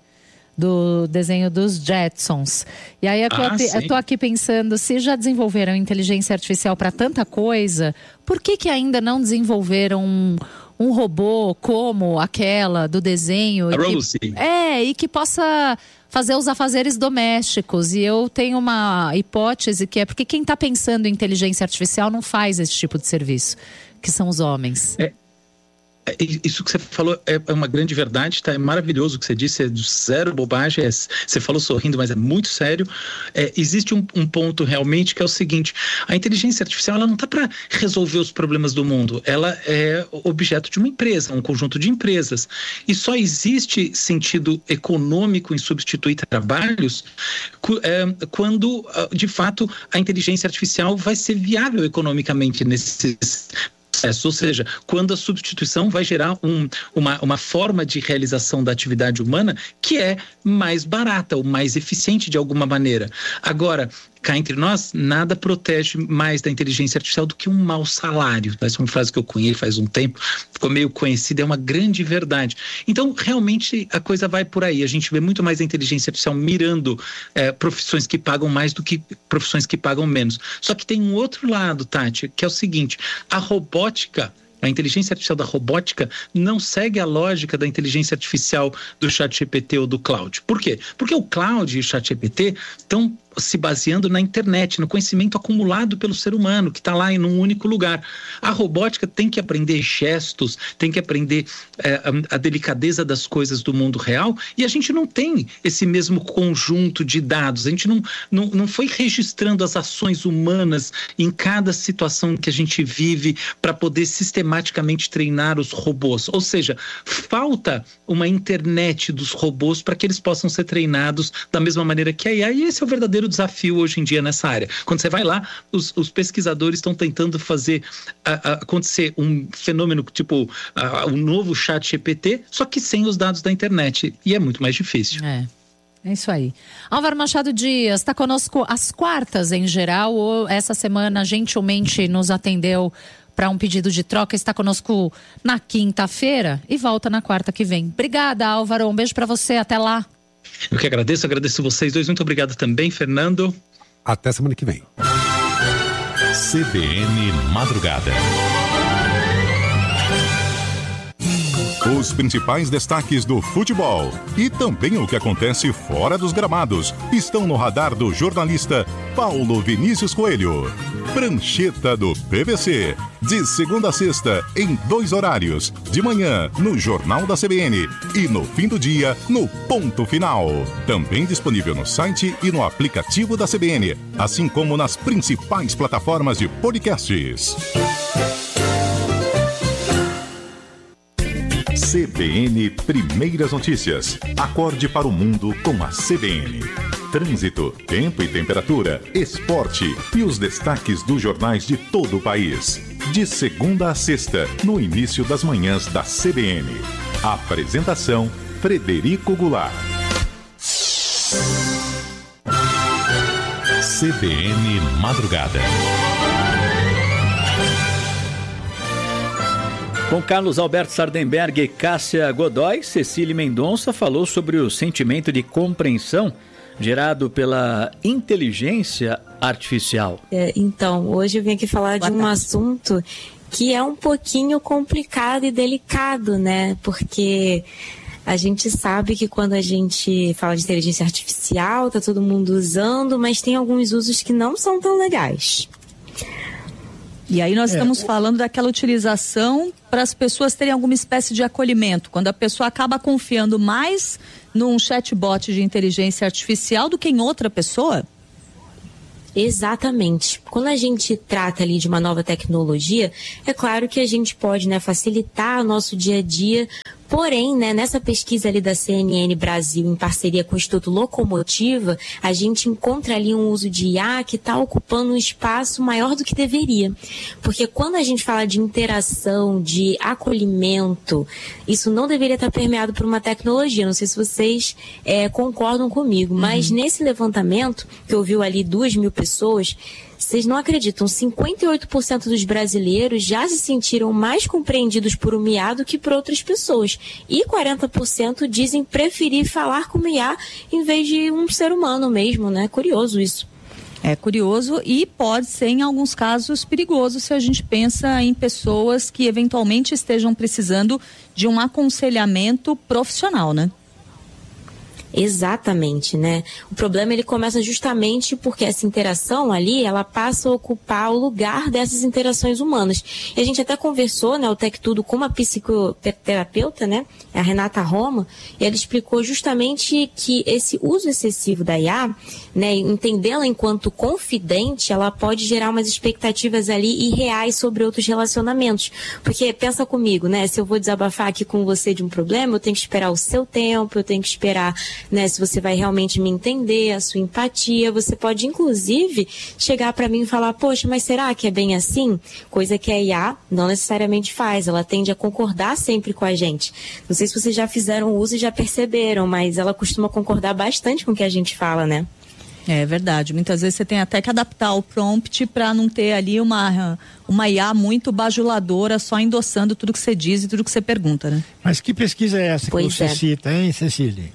do desenho dos Jetsons. E aí eu tô, ah, eu tô aqui pensando, se já desenvolveram inteligência artificial para tanta coisa, por que que ainda não desenvolveram um, um robô como aquela do desenho? A e Rosie. Que, é, e que possa fazer os afazeres domésticos. E eu tenho uma hipótese que é porque quem está pensando em inteligência artificial não faz esse tipo de serviço, que são os homens. É. Isso que você falou é uma grande verdade, tá? É maravilhoso o que você disse, é zero bobagem, é, você falou sorrindo, mas é muito sério. É, existe um, um ponto realmente que é o seguinte: a inteligência artificial ela não está para resolver os problemas do mundo, ela é objeto de uma empresa, um conjunto de empresas, e só existe sentido econômico em substituir trabalhos é, quando, de fato, a inteligência artificial vai ser viável economicamente nesses ou seja, quando a substituição vai gerar um, uma, uma forma de realização da atividade humana que é mais barata ou mais eficiente de alguma maneira. Agora, cá entre nós, nada protege mais da inteligência artificial do que um mau salário. Essa é uma frase que eu conheço faz um tempo, ficou meio conhecida, é uma grande verdade. Então, realmente, a coisa vai por aí. A gente vê muito mais a inteligência artificial mirando é, profissões que pagam mais do que profissões que pagam menos. Só que tem um outro lado, Tati, que é o seguinte: a robótica, a inteligência artificial da robótica não segue a lógica da inteligência artificial do ChatGPT ou do Claude. Por quê? Porque o Claude e o ChatGPT estão se baseando na internet, no conhecimento acumulado pelo ser humano, que está lá em um único lugar. A robótica tem que aprender gestos, tem que aprender é, a, a delicadeza das coisas do mundo real, e a gente não tem esse mesmo conjunto de dados, a gente não, não, não foi registrando as ações humanas em cada situação que a gente vive para poder sistematicamente treinar os robôs. Ou seja, falta uma internet dos robôs para que eles possam ser treinados da mesma maneira que a I A, e esse é o verdadeiro desafio hoje em dia nessa área. Quando você vai lá, os, os pesquisadores estão tentando fazer a, a, acontecer um fenômeno tipo o um novo chat G P T, só que sem os dados da internet, e é muito mais difícil. É. É isso aí. Álvaro Machado Dias está conosco às quartas em geral, ou essa semana gentilmente nos atendeu para um pedido de troca, está conosco na quinta-feira e volta na quarta que vem. Obrigada, Álvaro, um beijo para você, até lá. Eu que agradeço, agradeço vocês dois, muito obrigado também, Fernando. Até semana que vem. C B N Madrugada. Os principais destaques do futebol e também o que acontece fora dos gramados estão no radar do jornalista Paulo Vinícius Coelho. Prancheta do P V C, de segunda a sexta, em dois horários, de manhã no Jornal da C B N e no fim do dia no Ponto Final. Também disponível no site e no aplicativo da C B N, assim como nas principais plataformas de podcasts. C B N Primeiras Notícias. Acorde para o mundo com a C B N. Trânsito, tempo e temperatura, esporte e os destaques dos jornais de todo o país. De segunda a sexta, no início das manhãs da C B N. Apresentação: Frederico Goulart. C B N Madrugada. Com Carlos Alberto Sardenberg e Cássia Godoy, Cecília Mendonça falou sobre o sentimento de compreensão gerado pela inteligência artificial. É, então, hoje eu vim aqui falar Boa de um tarde. assunto que é um pouquinho complicado e delicado, né? Porque a gente sabe que quando a gente fala de inteligência artificial, tá todo mundo usando, mas tem alguns usos que não são tão legais. E aí nós é. estamos falando daquela utilização para as pessoas terem alguma espécie de acolhimento, quando a pessoa acaba confiando mais num chatbot de inteligência artificial do que em outra pessoa. Exatamente. Quando a gente trata ali de uma nova tecnologia, é claro que a gente pode, né, facilitar o nosso dia a dia. Porém, né, nessa pesquisa ali da C N N Brasil, em parceria com o Instituto Locomotiva, a gente encontra ali um uso de I A que está ocupando um espaço maior do que deveria. Porque quando a gente fala de interação, de acolhimento, isso não deveria estar permeado por uma tecnologia. Não sei se vocês é, concordam comigo, mas uhum. nesse levantamento, que ouviu ali duas mil pessoas, vocês não acreditam, cinquenta e oito por cento dos brasileiros já se sentiram mais compreendidos por um I A do que por outras pessoas. E quarenta por cento dizem preferir falar com o I A em vez de um ser humano mesmo, né? Curioso isso. É curioso e pode ser, em alguns casos, perigoso se a gente pensa em pessoas que eventualmente estejam precisando de um aconselhamento profissional, né? Exatamente, né? O problema ele começa justamente porque essa interação ali, ela passa a ocupar o lugar dessas interações humanas. E a gente até conversou, né, o Tec Tudo com uma psicoterapeuta, né, a Renata Roma, e ela explicou justamente que esse uso excessivo da I A, né, entendê-la enquanto confidente, ela pode gerar umas expectativas ali irreais sobre outros relacionamentos. Porque pensa comigo, né, se eu vou desabafar aqui com você de um problema, eu tenho que esperar o seu tempo, eu tenho que esperar, né, se você vai realmente me entender, a sua empatia. Você pode, inclusive, chegar para mim e falar, poxa, mas será que é bem assim? Coisa que a I A não necessariamente faz, ela tende a concordar sempre com a gente. Não sei se vocês já fizeram uso e já perceberam, mas ela costuma concordar bastante com o que a gente fala, né? É verdade, muitas vezes você tem até que adaptar o prompt para não ter ali uma, uma I A muito bajuladora, só endossando tudo que você diz e tudo que você pergunta, né? Mas que pesquisa é essa que pois você é. cita, hein, Cecília?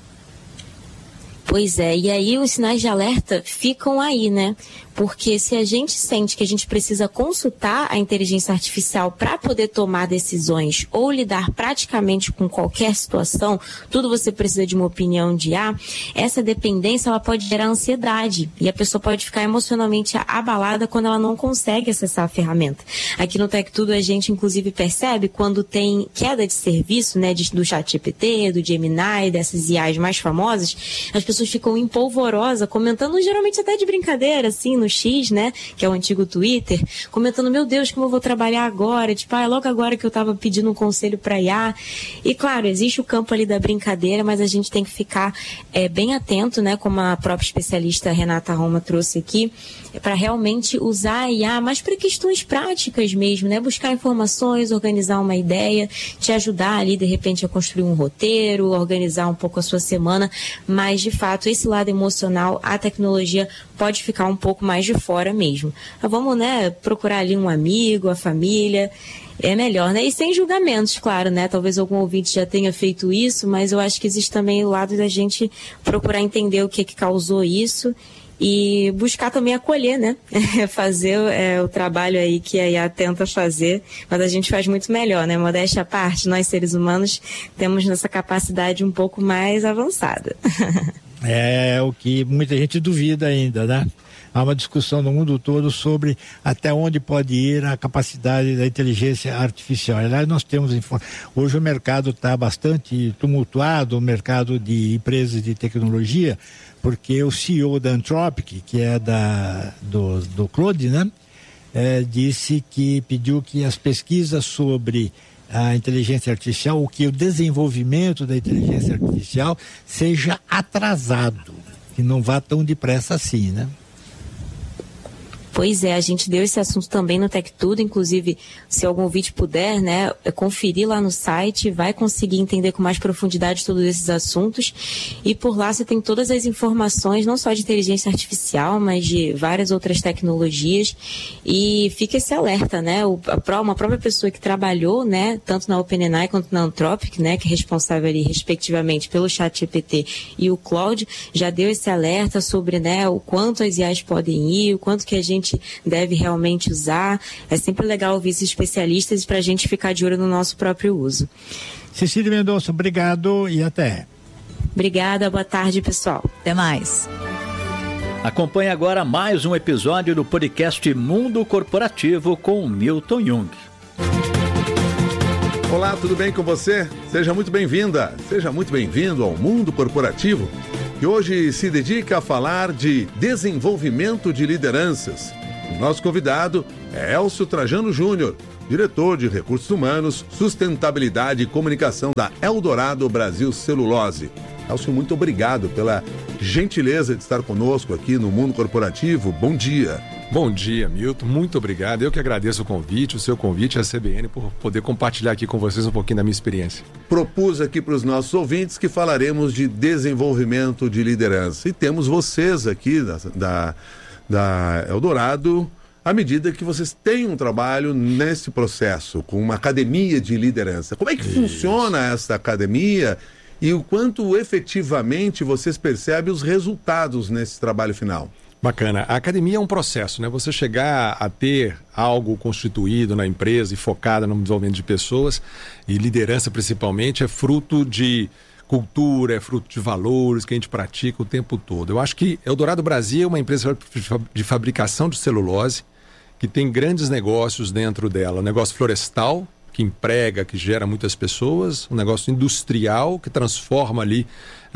Pois é, e aí os sinais de alerta ficam aí, né? Porque se a gente sente que a gente precisa consultar a inteligência artificial para poder tomar decisões ou lidar praticamente com qualquer situação, tudo você precisa de uma opinião de I A, essa dependência ela pode gerar ansiedade e a pessoa pode ficar emocionalmente abalada quando ela não consegue acessar a ferramenta. Aqui no Tec Tudo a gente inclusive percebe quando tem queda de serviço, né, de, do ChatGPT, do Gemini, dessas I As mais famosas, as pessoas ficam empolvorosas, comentando geralmente até de brincadeira, assim, no X, né, que é o antigo Twitter, comentando, meu Deus, como eu vou trabalhar agora, tipo, ah, é logo agora que eu tava pedindo um conselho para I A. E claro, existe o campo ali da brincadeira, mas a gente tem que ficar é, bem atento, né, como a própria especialista Renata Roma trouxe aqui, para realmente usar a I A, mas para questões práticas mesmo, né, buscar informações, organizar uma ideia, te ajudar ali, de repente, a construir um roteiro, organizar um pouco a sua semana, mas de fato, esse lado emocional, a tecnologia pode ficar um pouco mais de fora mesmo. Mas vamos, né, procurar ali um amigo, a família, é melhor, né? E sem julgamentos, claro, né? Talvez algum ouvinte já tenha feito isso, mas eu acho que existe também o lado da gente procurar entender o que que causou isso e buscar também acolher, né? Fazer é, o trabalho aí que a I A tenta fazer, mas a gente faz muito melhor, né? Modéstia à parte, nós seres humanos temos nossa capacidade um pouco mais avançada. É o que muita gente duvida ainda, né? Há uma discussão no mundo todo sobre até onde pode ir a capacidade da inteligência artificial. Aliás, nós temos... Hoje o mercado está bastante tumultuado, o mercado de empresas de tecnologia, porque o C E O da Anthropic, que é da, do, do Claude, né? É, disse que pediu que as pesquisas sobre a inteligência artificial, o que o desenvolvimento da inteligência artificial seja atrasado, que não vá tão depressa assim, né? Pois é, a gente deu esse assunto também no Tech Tudo, inclusive, se algum ouvinte puder, né, conferir lá no site, vai conseguir entender com mais profundidade todos esses assuntos, e por lá você tem todas as informações, não só de inteligência artificial, mas de várias outras tecnologias, e fica esse alerta, né, o, a, uma própria pessoa que trabalhou, né, tanto na OpenAI quanto na Anthropic, né, que é responsável ali, respectivamente, pelo ChatGPT e o Claude, já deu esse alerta sobre, né, o quanto as I As podem ir, o quanto que a gente deve realmente usar. É sempre legal ouvir esses especialistas para a gente ficar de olho no nosso próprio uso. Cecília Mendonça, obrigado e até. Obrigada, boa tarde, pessoal. Até mais. Acompanhe agora mais um episódio do podcast Mundo Corporativo com Milton Jung. Olá, tudo bem com você? Seja muito bem-vinda, seja muito bem-vindo ao Mundo Corporativo, que hoje se dedica a falar de desenvolvimento de lideranças. O nosso convidado é Elcio Trajano Júnior, diretor de Recursos Humanos, Sustentabilidade e Comunicação da Eldorado Brasil Celulose. Elcio, muito obrigado pela gentileza de estar conosco aqui no Mundo Corporativo. Bom dia. Bom dia, Milton. Muito obrigado. Eu que agradeço o convite, o seu convite à C B N, por poder compartilhar aqui com vocês um pouquinho da minha experiência. Propus aqui para os nossos ouvintes que falaremos de desenvolvimento de liderança. E temos vocês aqui da, da, da Eldorado, à medida que vocês têm um trabalho nesse processo, com uma academia de liderança. Como é que Isso. funciona essa academia e o quanto efetivamente vocês percebem os resultados nesse trabalho final? Bacana. A academia é um processo, né? Você chegar a ter algo constituído na empresa e focada no desenvolvimento de pessoas, e liderança principalmente, é fruto de cultura, é fruto de valores que a gente pratica o tempo todo. Eu acho que Eldorado Brasil é uma empresa de fabricação de celulose que tem grandes negócios dentro dela. Um negócio florestal, que emprega, que gera muitas pessoas, um negócio industrial que transforma ali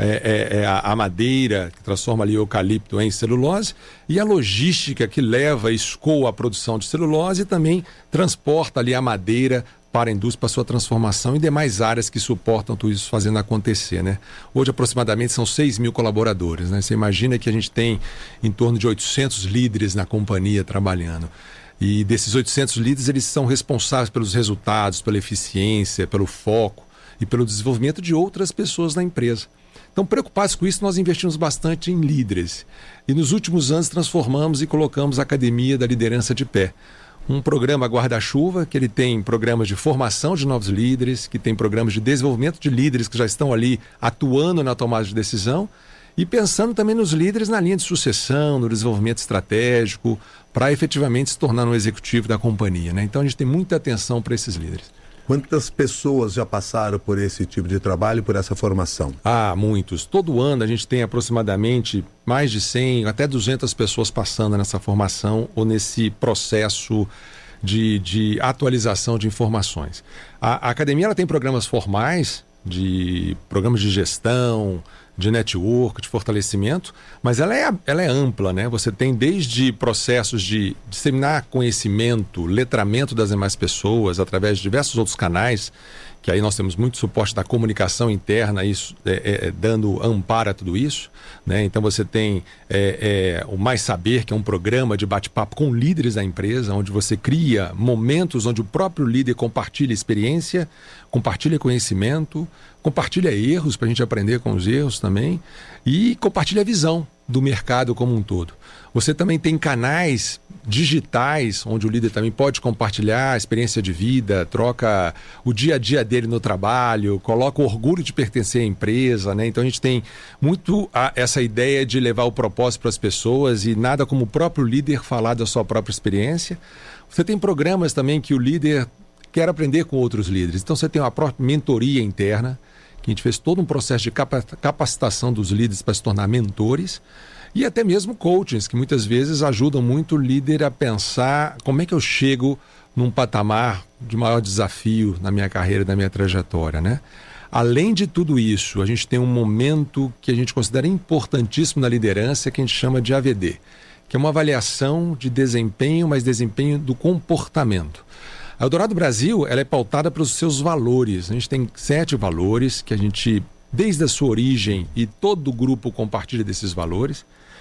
é, é, a, a madeira, que transforma ali o eucalipto em celulose, e a logística que leva e escoa a produção de celulose e também transporta ali a madeira para a indústria, para a sua transformação e demais áreas que suportam tudo isso fazendo acontecer, né? Hoje aproximadamente são seis mil colaboradores, né? Você imagina que a gente tem em torno de oitocentos líderes na companhia trabalhando. E desses oitocentos líderes, eles são responsáveis pelos resultados, pela eficiência, pelo foco e pelo desenvolvimento de outras pessoas na empresa. Então, preocupados com isso, nós investimos bastante em líderes. E nos últimos anos transformamos e colocamos a Academia da Liderança de pé. Um programa guarda-chuva, que ele tem programas de formação de novos líderes, que tem programas de desenvolvimento de líderes que já estão ali atuando na tomada de decisão, e pensando também nos líderes na linha de sucessão, no desenvolvimento estratégico, para efetivamente se tornar um executivo da companhia, né? Então a gente tem muita atenção para esses líderes. Quantas pessoas já passaram por esse tipo de trabalho, por essa formação? Ah, muitos. Todo ano a gente tem aproximadamente mais de cem, até duzentas pessoas passando nessa formação ou nesse processo de, de atualização de informações. A, a academia ela tem programas formais, de programas de gestão, de network, de fortalecimento, mas ela é, ela é ampla, né? Você tem desde processos de disseminar conhecimento, letramento das demais pessoas através de diversos outros canais, que aí nós temos muito suporte da comunicação interna, isso, é, é, dando amparo a tudo isso, né? Então você tem é, é, o Mais Saber, que é um programa de bate-papo com líderes da empresa, onde você cria momentos onde o próprio líder compartilha experiência, compartilha conhecimento, compartilha erros para a gente aprender com os erros também e compartilha a visão do mercado como um todo. Você também tem canais digitais onde o líder também pode compartilhar a experiência de vida, troca o dia a dia dele no trabalho, coloca o orgulho de pertencer à empresa, né? Então a gente tem muito a, essa ideia de levar o propósito para as pessoas e nada como o próprio líder falar da sua própria experiência. Você tem programas também que o líder quer aprender com outros líderes. Então você tem uma própria mentoria interna, que a gente fez todo um processo de capacitação dos líderes para se tornar mentores, e até mesmo coachings, que muitas vezes ajudam muito o líder a pensar como é que eu chego num patamar de maior desafio na minha carreira, na minha trajetória, né? Além de tudo isso, a gente tem um momento que a gente considera importantíssimo na liderança, que a gente chama de A V D, que é uma avaliação de desempenho, mas desempenho do comportamento. A Eldorado Brasil, ela é pautada pelos seus valores. A gente tem sete valores que a gente, desde a sua origem, e todo o grupo compartilha desses valores.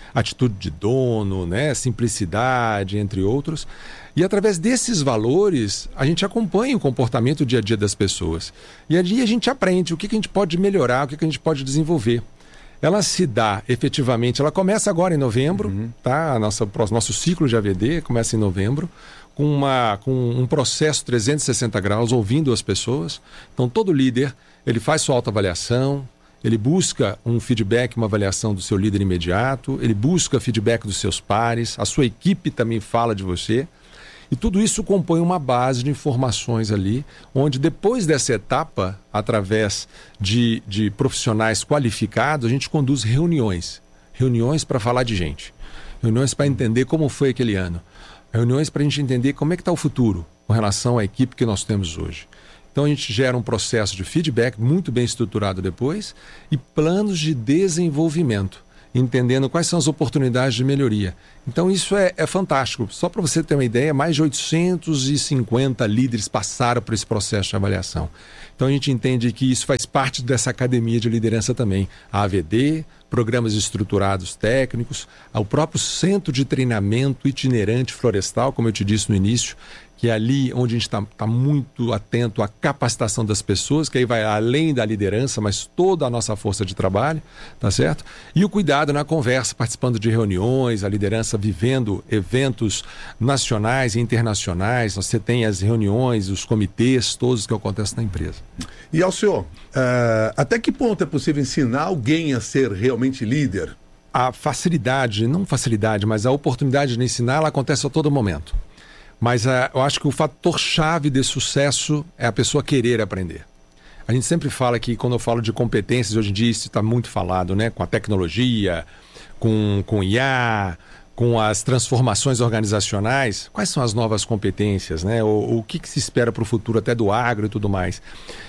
atitude de dono, né? Simplicidade, entre outros. E através desses valores, a gente acompanha o comportamento do dia a dia das pessoas. E ali a gente aprende o que, que a gente pode melhorar, o que, que a gente pode desenvolver. Ela se dá efetivamente, ela começa agora em novembro, uhum. tá? A nossa, o nosso ciclo de A V D começa em novembro, com, uma, com um processo trezentos e sessenta graus, ouvindo as pessoas. Então, todo líder, ele faz sua autoavaliação, ele busca um feedback, uma avaliação do seu líder imediato, ele busca feedback dos seus pares, a sua equipe também fala de você. E tudo isso compõe uma base de informações ali, onde depois dessa etapa, através de, de profissionais qualificados, a gente conduz reuniões. Reuniões para falar de gente. Reuniões para entender como foi aquele ano. Reuniões para a gente entender como é que está o futuro com relação à equipe que nós temos hoje. Então a gente gera um processo de feedback muito bem estruturado depois e planos de desenvolvimento, entendendo quais são as oportunidades de melhoria. Então isso é, é fantástico. Só para você ter uma ideia, mais de oitocentos e cinquenta líderes passaram por esse processo de avaliação. Então a gente entende que isso faz parte dessa academia de liderança também. A A V D, programas estruturados técnicos, o próprio centro de treinamento itinerante florestal, como eu te disse no início, que é ali onde a gente está tá muito atento à capacitação das pessoas, que aí vai além da liderança, mas toda a nossa força de trabalho, tá certo? E o cuidado na conversa, participando de reuniões, a liderança vivendo eventos nacionais e internacionais, você tem as reuniões, os comitês, todos que acontecem na empresa. E ao senhor, uh, até que ponto é possível ensinar alguém a ser realmente líder? A facilidade, não facilidade, mas a oportunidade de ensinar, ela acontece a todo momento. Mas uh, eu acho que o fator-chave de sucesso é a pessoa querer aprender. A gente sempre fala que, quando eu falo de competências, hoje em dia isso está muito falado, né? Com a tecnologia, com, com I A, com as transformações organizacionais. Quais são as novas competências, né? O, o que, que se espera para o futuro, até do agro e tudo mais.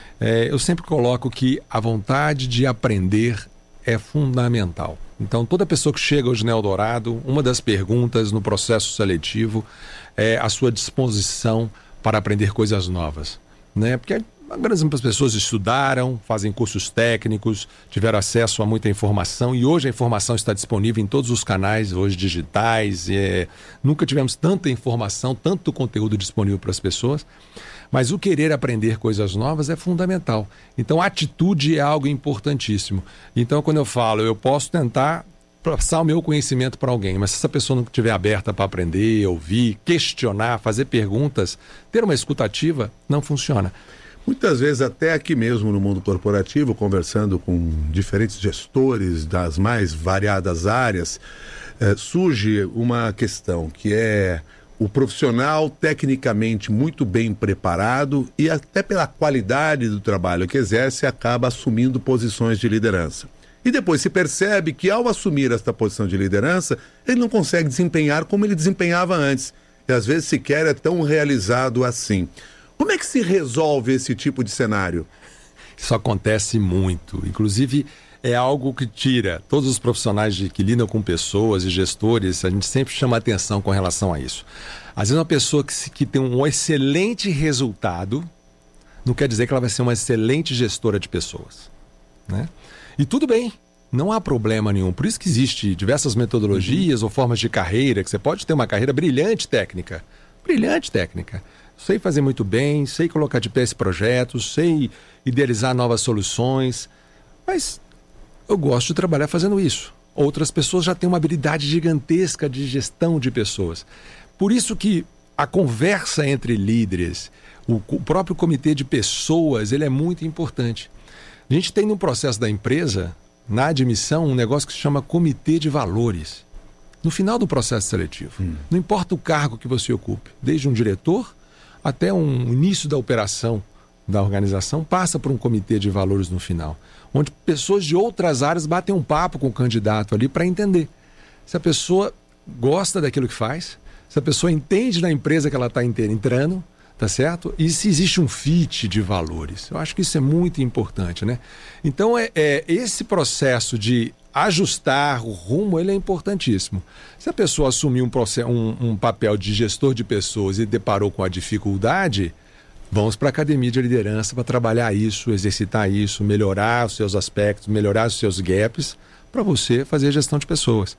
É, eu sempre coloco que a vontade de aprender é fundamental. Então, toda pessoa que chega hoje no Eldorado, uma das perguntas no processo seletivo é a sua disposição para aprender coisas novas, né? Porque a grande das pessoas estudaram, fazem cursos técnicos, tiveram acesso a muita informação e hoje a informação está disponível em todos os canais hoje digitais. É, nunca tivemos tanta informação, tanto conteúdo disponível para as pessoas, mas o querer aprender coisas novas é fundamental. Então a atitude é algo importantíssimo. Então quando eu falo, eu posso tentar passar o meu conhecimento para alguém, mas se essa pessoa não estiver aberta para aprender, ouvir, questionar, fazer perguntas, ter uma escutativa, não funciona. Muitas vezes, até aqui mesmo no mundo corporativo, conversando com diferentes gestores das mais variadas áreas, eh, surge uma questão que é o profissional tecnicamente muito bem preparado e até pela qualidade do trabalho que exerce, acaba assumindo posições de liderança. E depois se percebe que, ao assumir esta posição de liderança, ele não consegue desempenhar como ele desempenhava antes. E às vezes sequer é tão realizado assim. Como é que se resolve esse tipo de cenário? Isso acontece muito. Inclusive, é algo que tira todos os profissionais de, que lidam com pessoas e gestores, a gente sempre chama atenção com relação a isso. Às vezes uma pessoa que, que tem um excelente resultado, não quer dizer que ela vai ser uma excelente gestora de pessoas, né? E tudo bem, não há problema nenhum. Por isso que existe diversas metodologias uhum. ou formas de carreira, que você pode ter uma carreira brilhante técnica. Brilhante técnica. Sei fazer muito bem, sei colocar de pé esse projeto, sei idealizar novas soluções, mas eu gosto de trabalhar fazendo isso. Outras pessoas já têm uma habilidade gigantesca de gestão de pessoas. Por isso que a conversa entre líderes, o, o próprio comitê de pessoas, ele é muito importante. A gente tem no processo da empresa, na admissão, um negócio que se chama comitê de valores. No final do processo seletivo, hum. não importa o cargo que você ocupe, desde um diretor até um início da operação da organização, passa por um comitê de valores no final, onde pessoas de outras áreas batem um papo com o candidato ali para entender se a pessoa gosta daquilo que faz, se a pessoa entende da empresa que ela está entrando, tá certo? E se existe um fit de valores. Eu acho que isso é muito importante, né? Então, é, é esse processo de ajustar o rumo, ele é importantíssimo. Se a pessoa assumir um, um, um papel de gestor de pessoas e deparou com a dificuldade, vamos para a academia de liderança para trabalhar isso, exercitar isso, melhorar os seus aspectos, melhorar os seus gaps, para você fazer gestão de pessoas.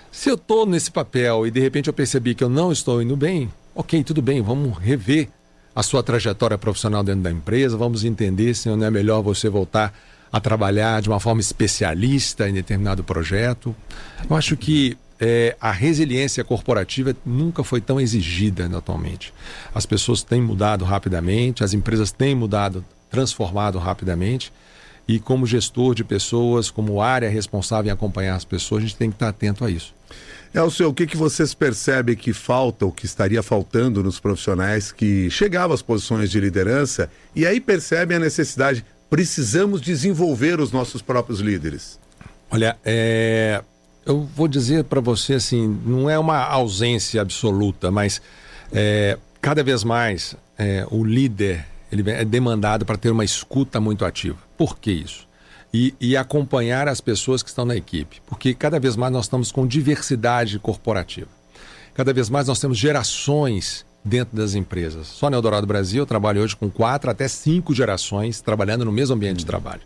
Se eu estou nesse papel e de repente eu percebi que eu não estou indo bem, ok, tudo bem, vamos rever a sua trajetória profissional dentro da empresa, vamos entender se não é melhor você voltar a trabalhar de uma forma especialista em determinado projeto. Eu acho que é, a resiliência corporativa nunca foi tão exigida atualmente. As pessoas têm mudado rapidamente, as empresas têm mudado, transformado rapidamente, e como gestor de pessoas, como área responsável em acompanhar as pessoas, a gente tem que estar atento a isso. Elcio, o que, que vocês percebem que falta, ou que estaria faltando nos profissionais que chegavam às posições de liderança e aí percebem a necessidade, precisamos desenvolver os nossos próprios líderes? Olha, é... eu vou dizer para você assim, não é uma ausência absoluta, mas é... cada vez mais é... o líder ele é demandado para ter uma escuta muito ativa. Por que isso? E, e acompanhar as pessoas que estão na equipe, porque cada vez mais nós estamos com diversidade corporativa. Cada vez mais nós temos gerações dentro das empresas. Só na Eldorado Brasil eu trabalho hoje com quatro até cinco gerações trabalhando no mesmo ambiente de trabalho.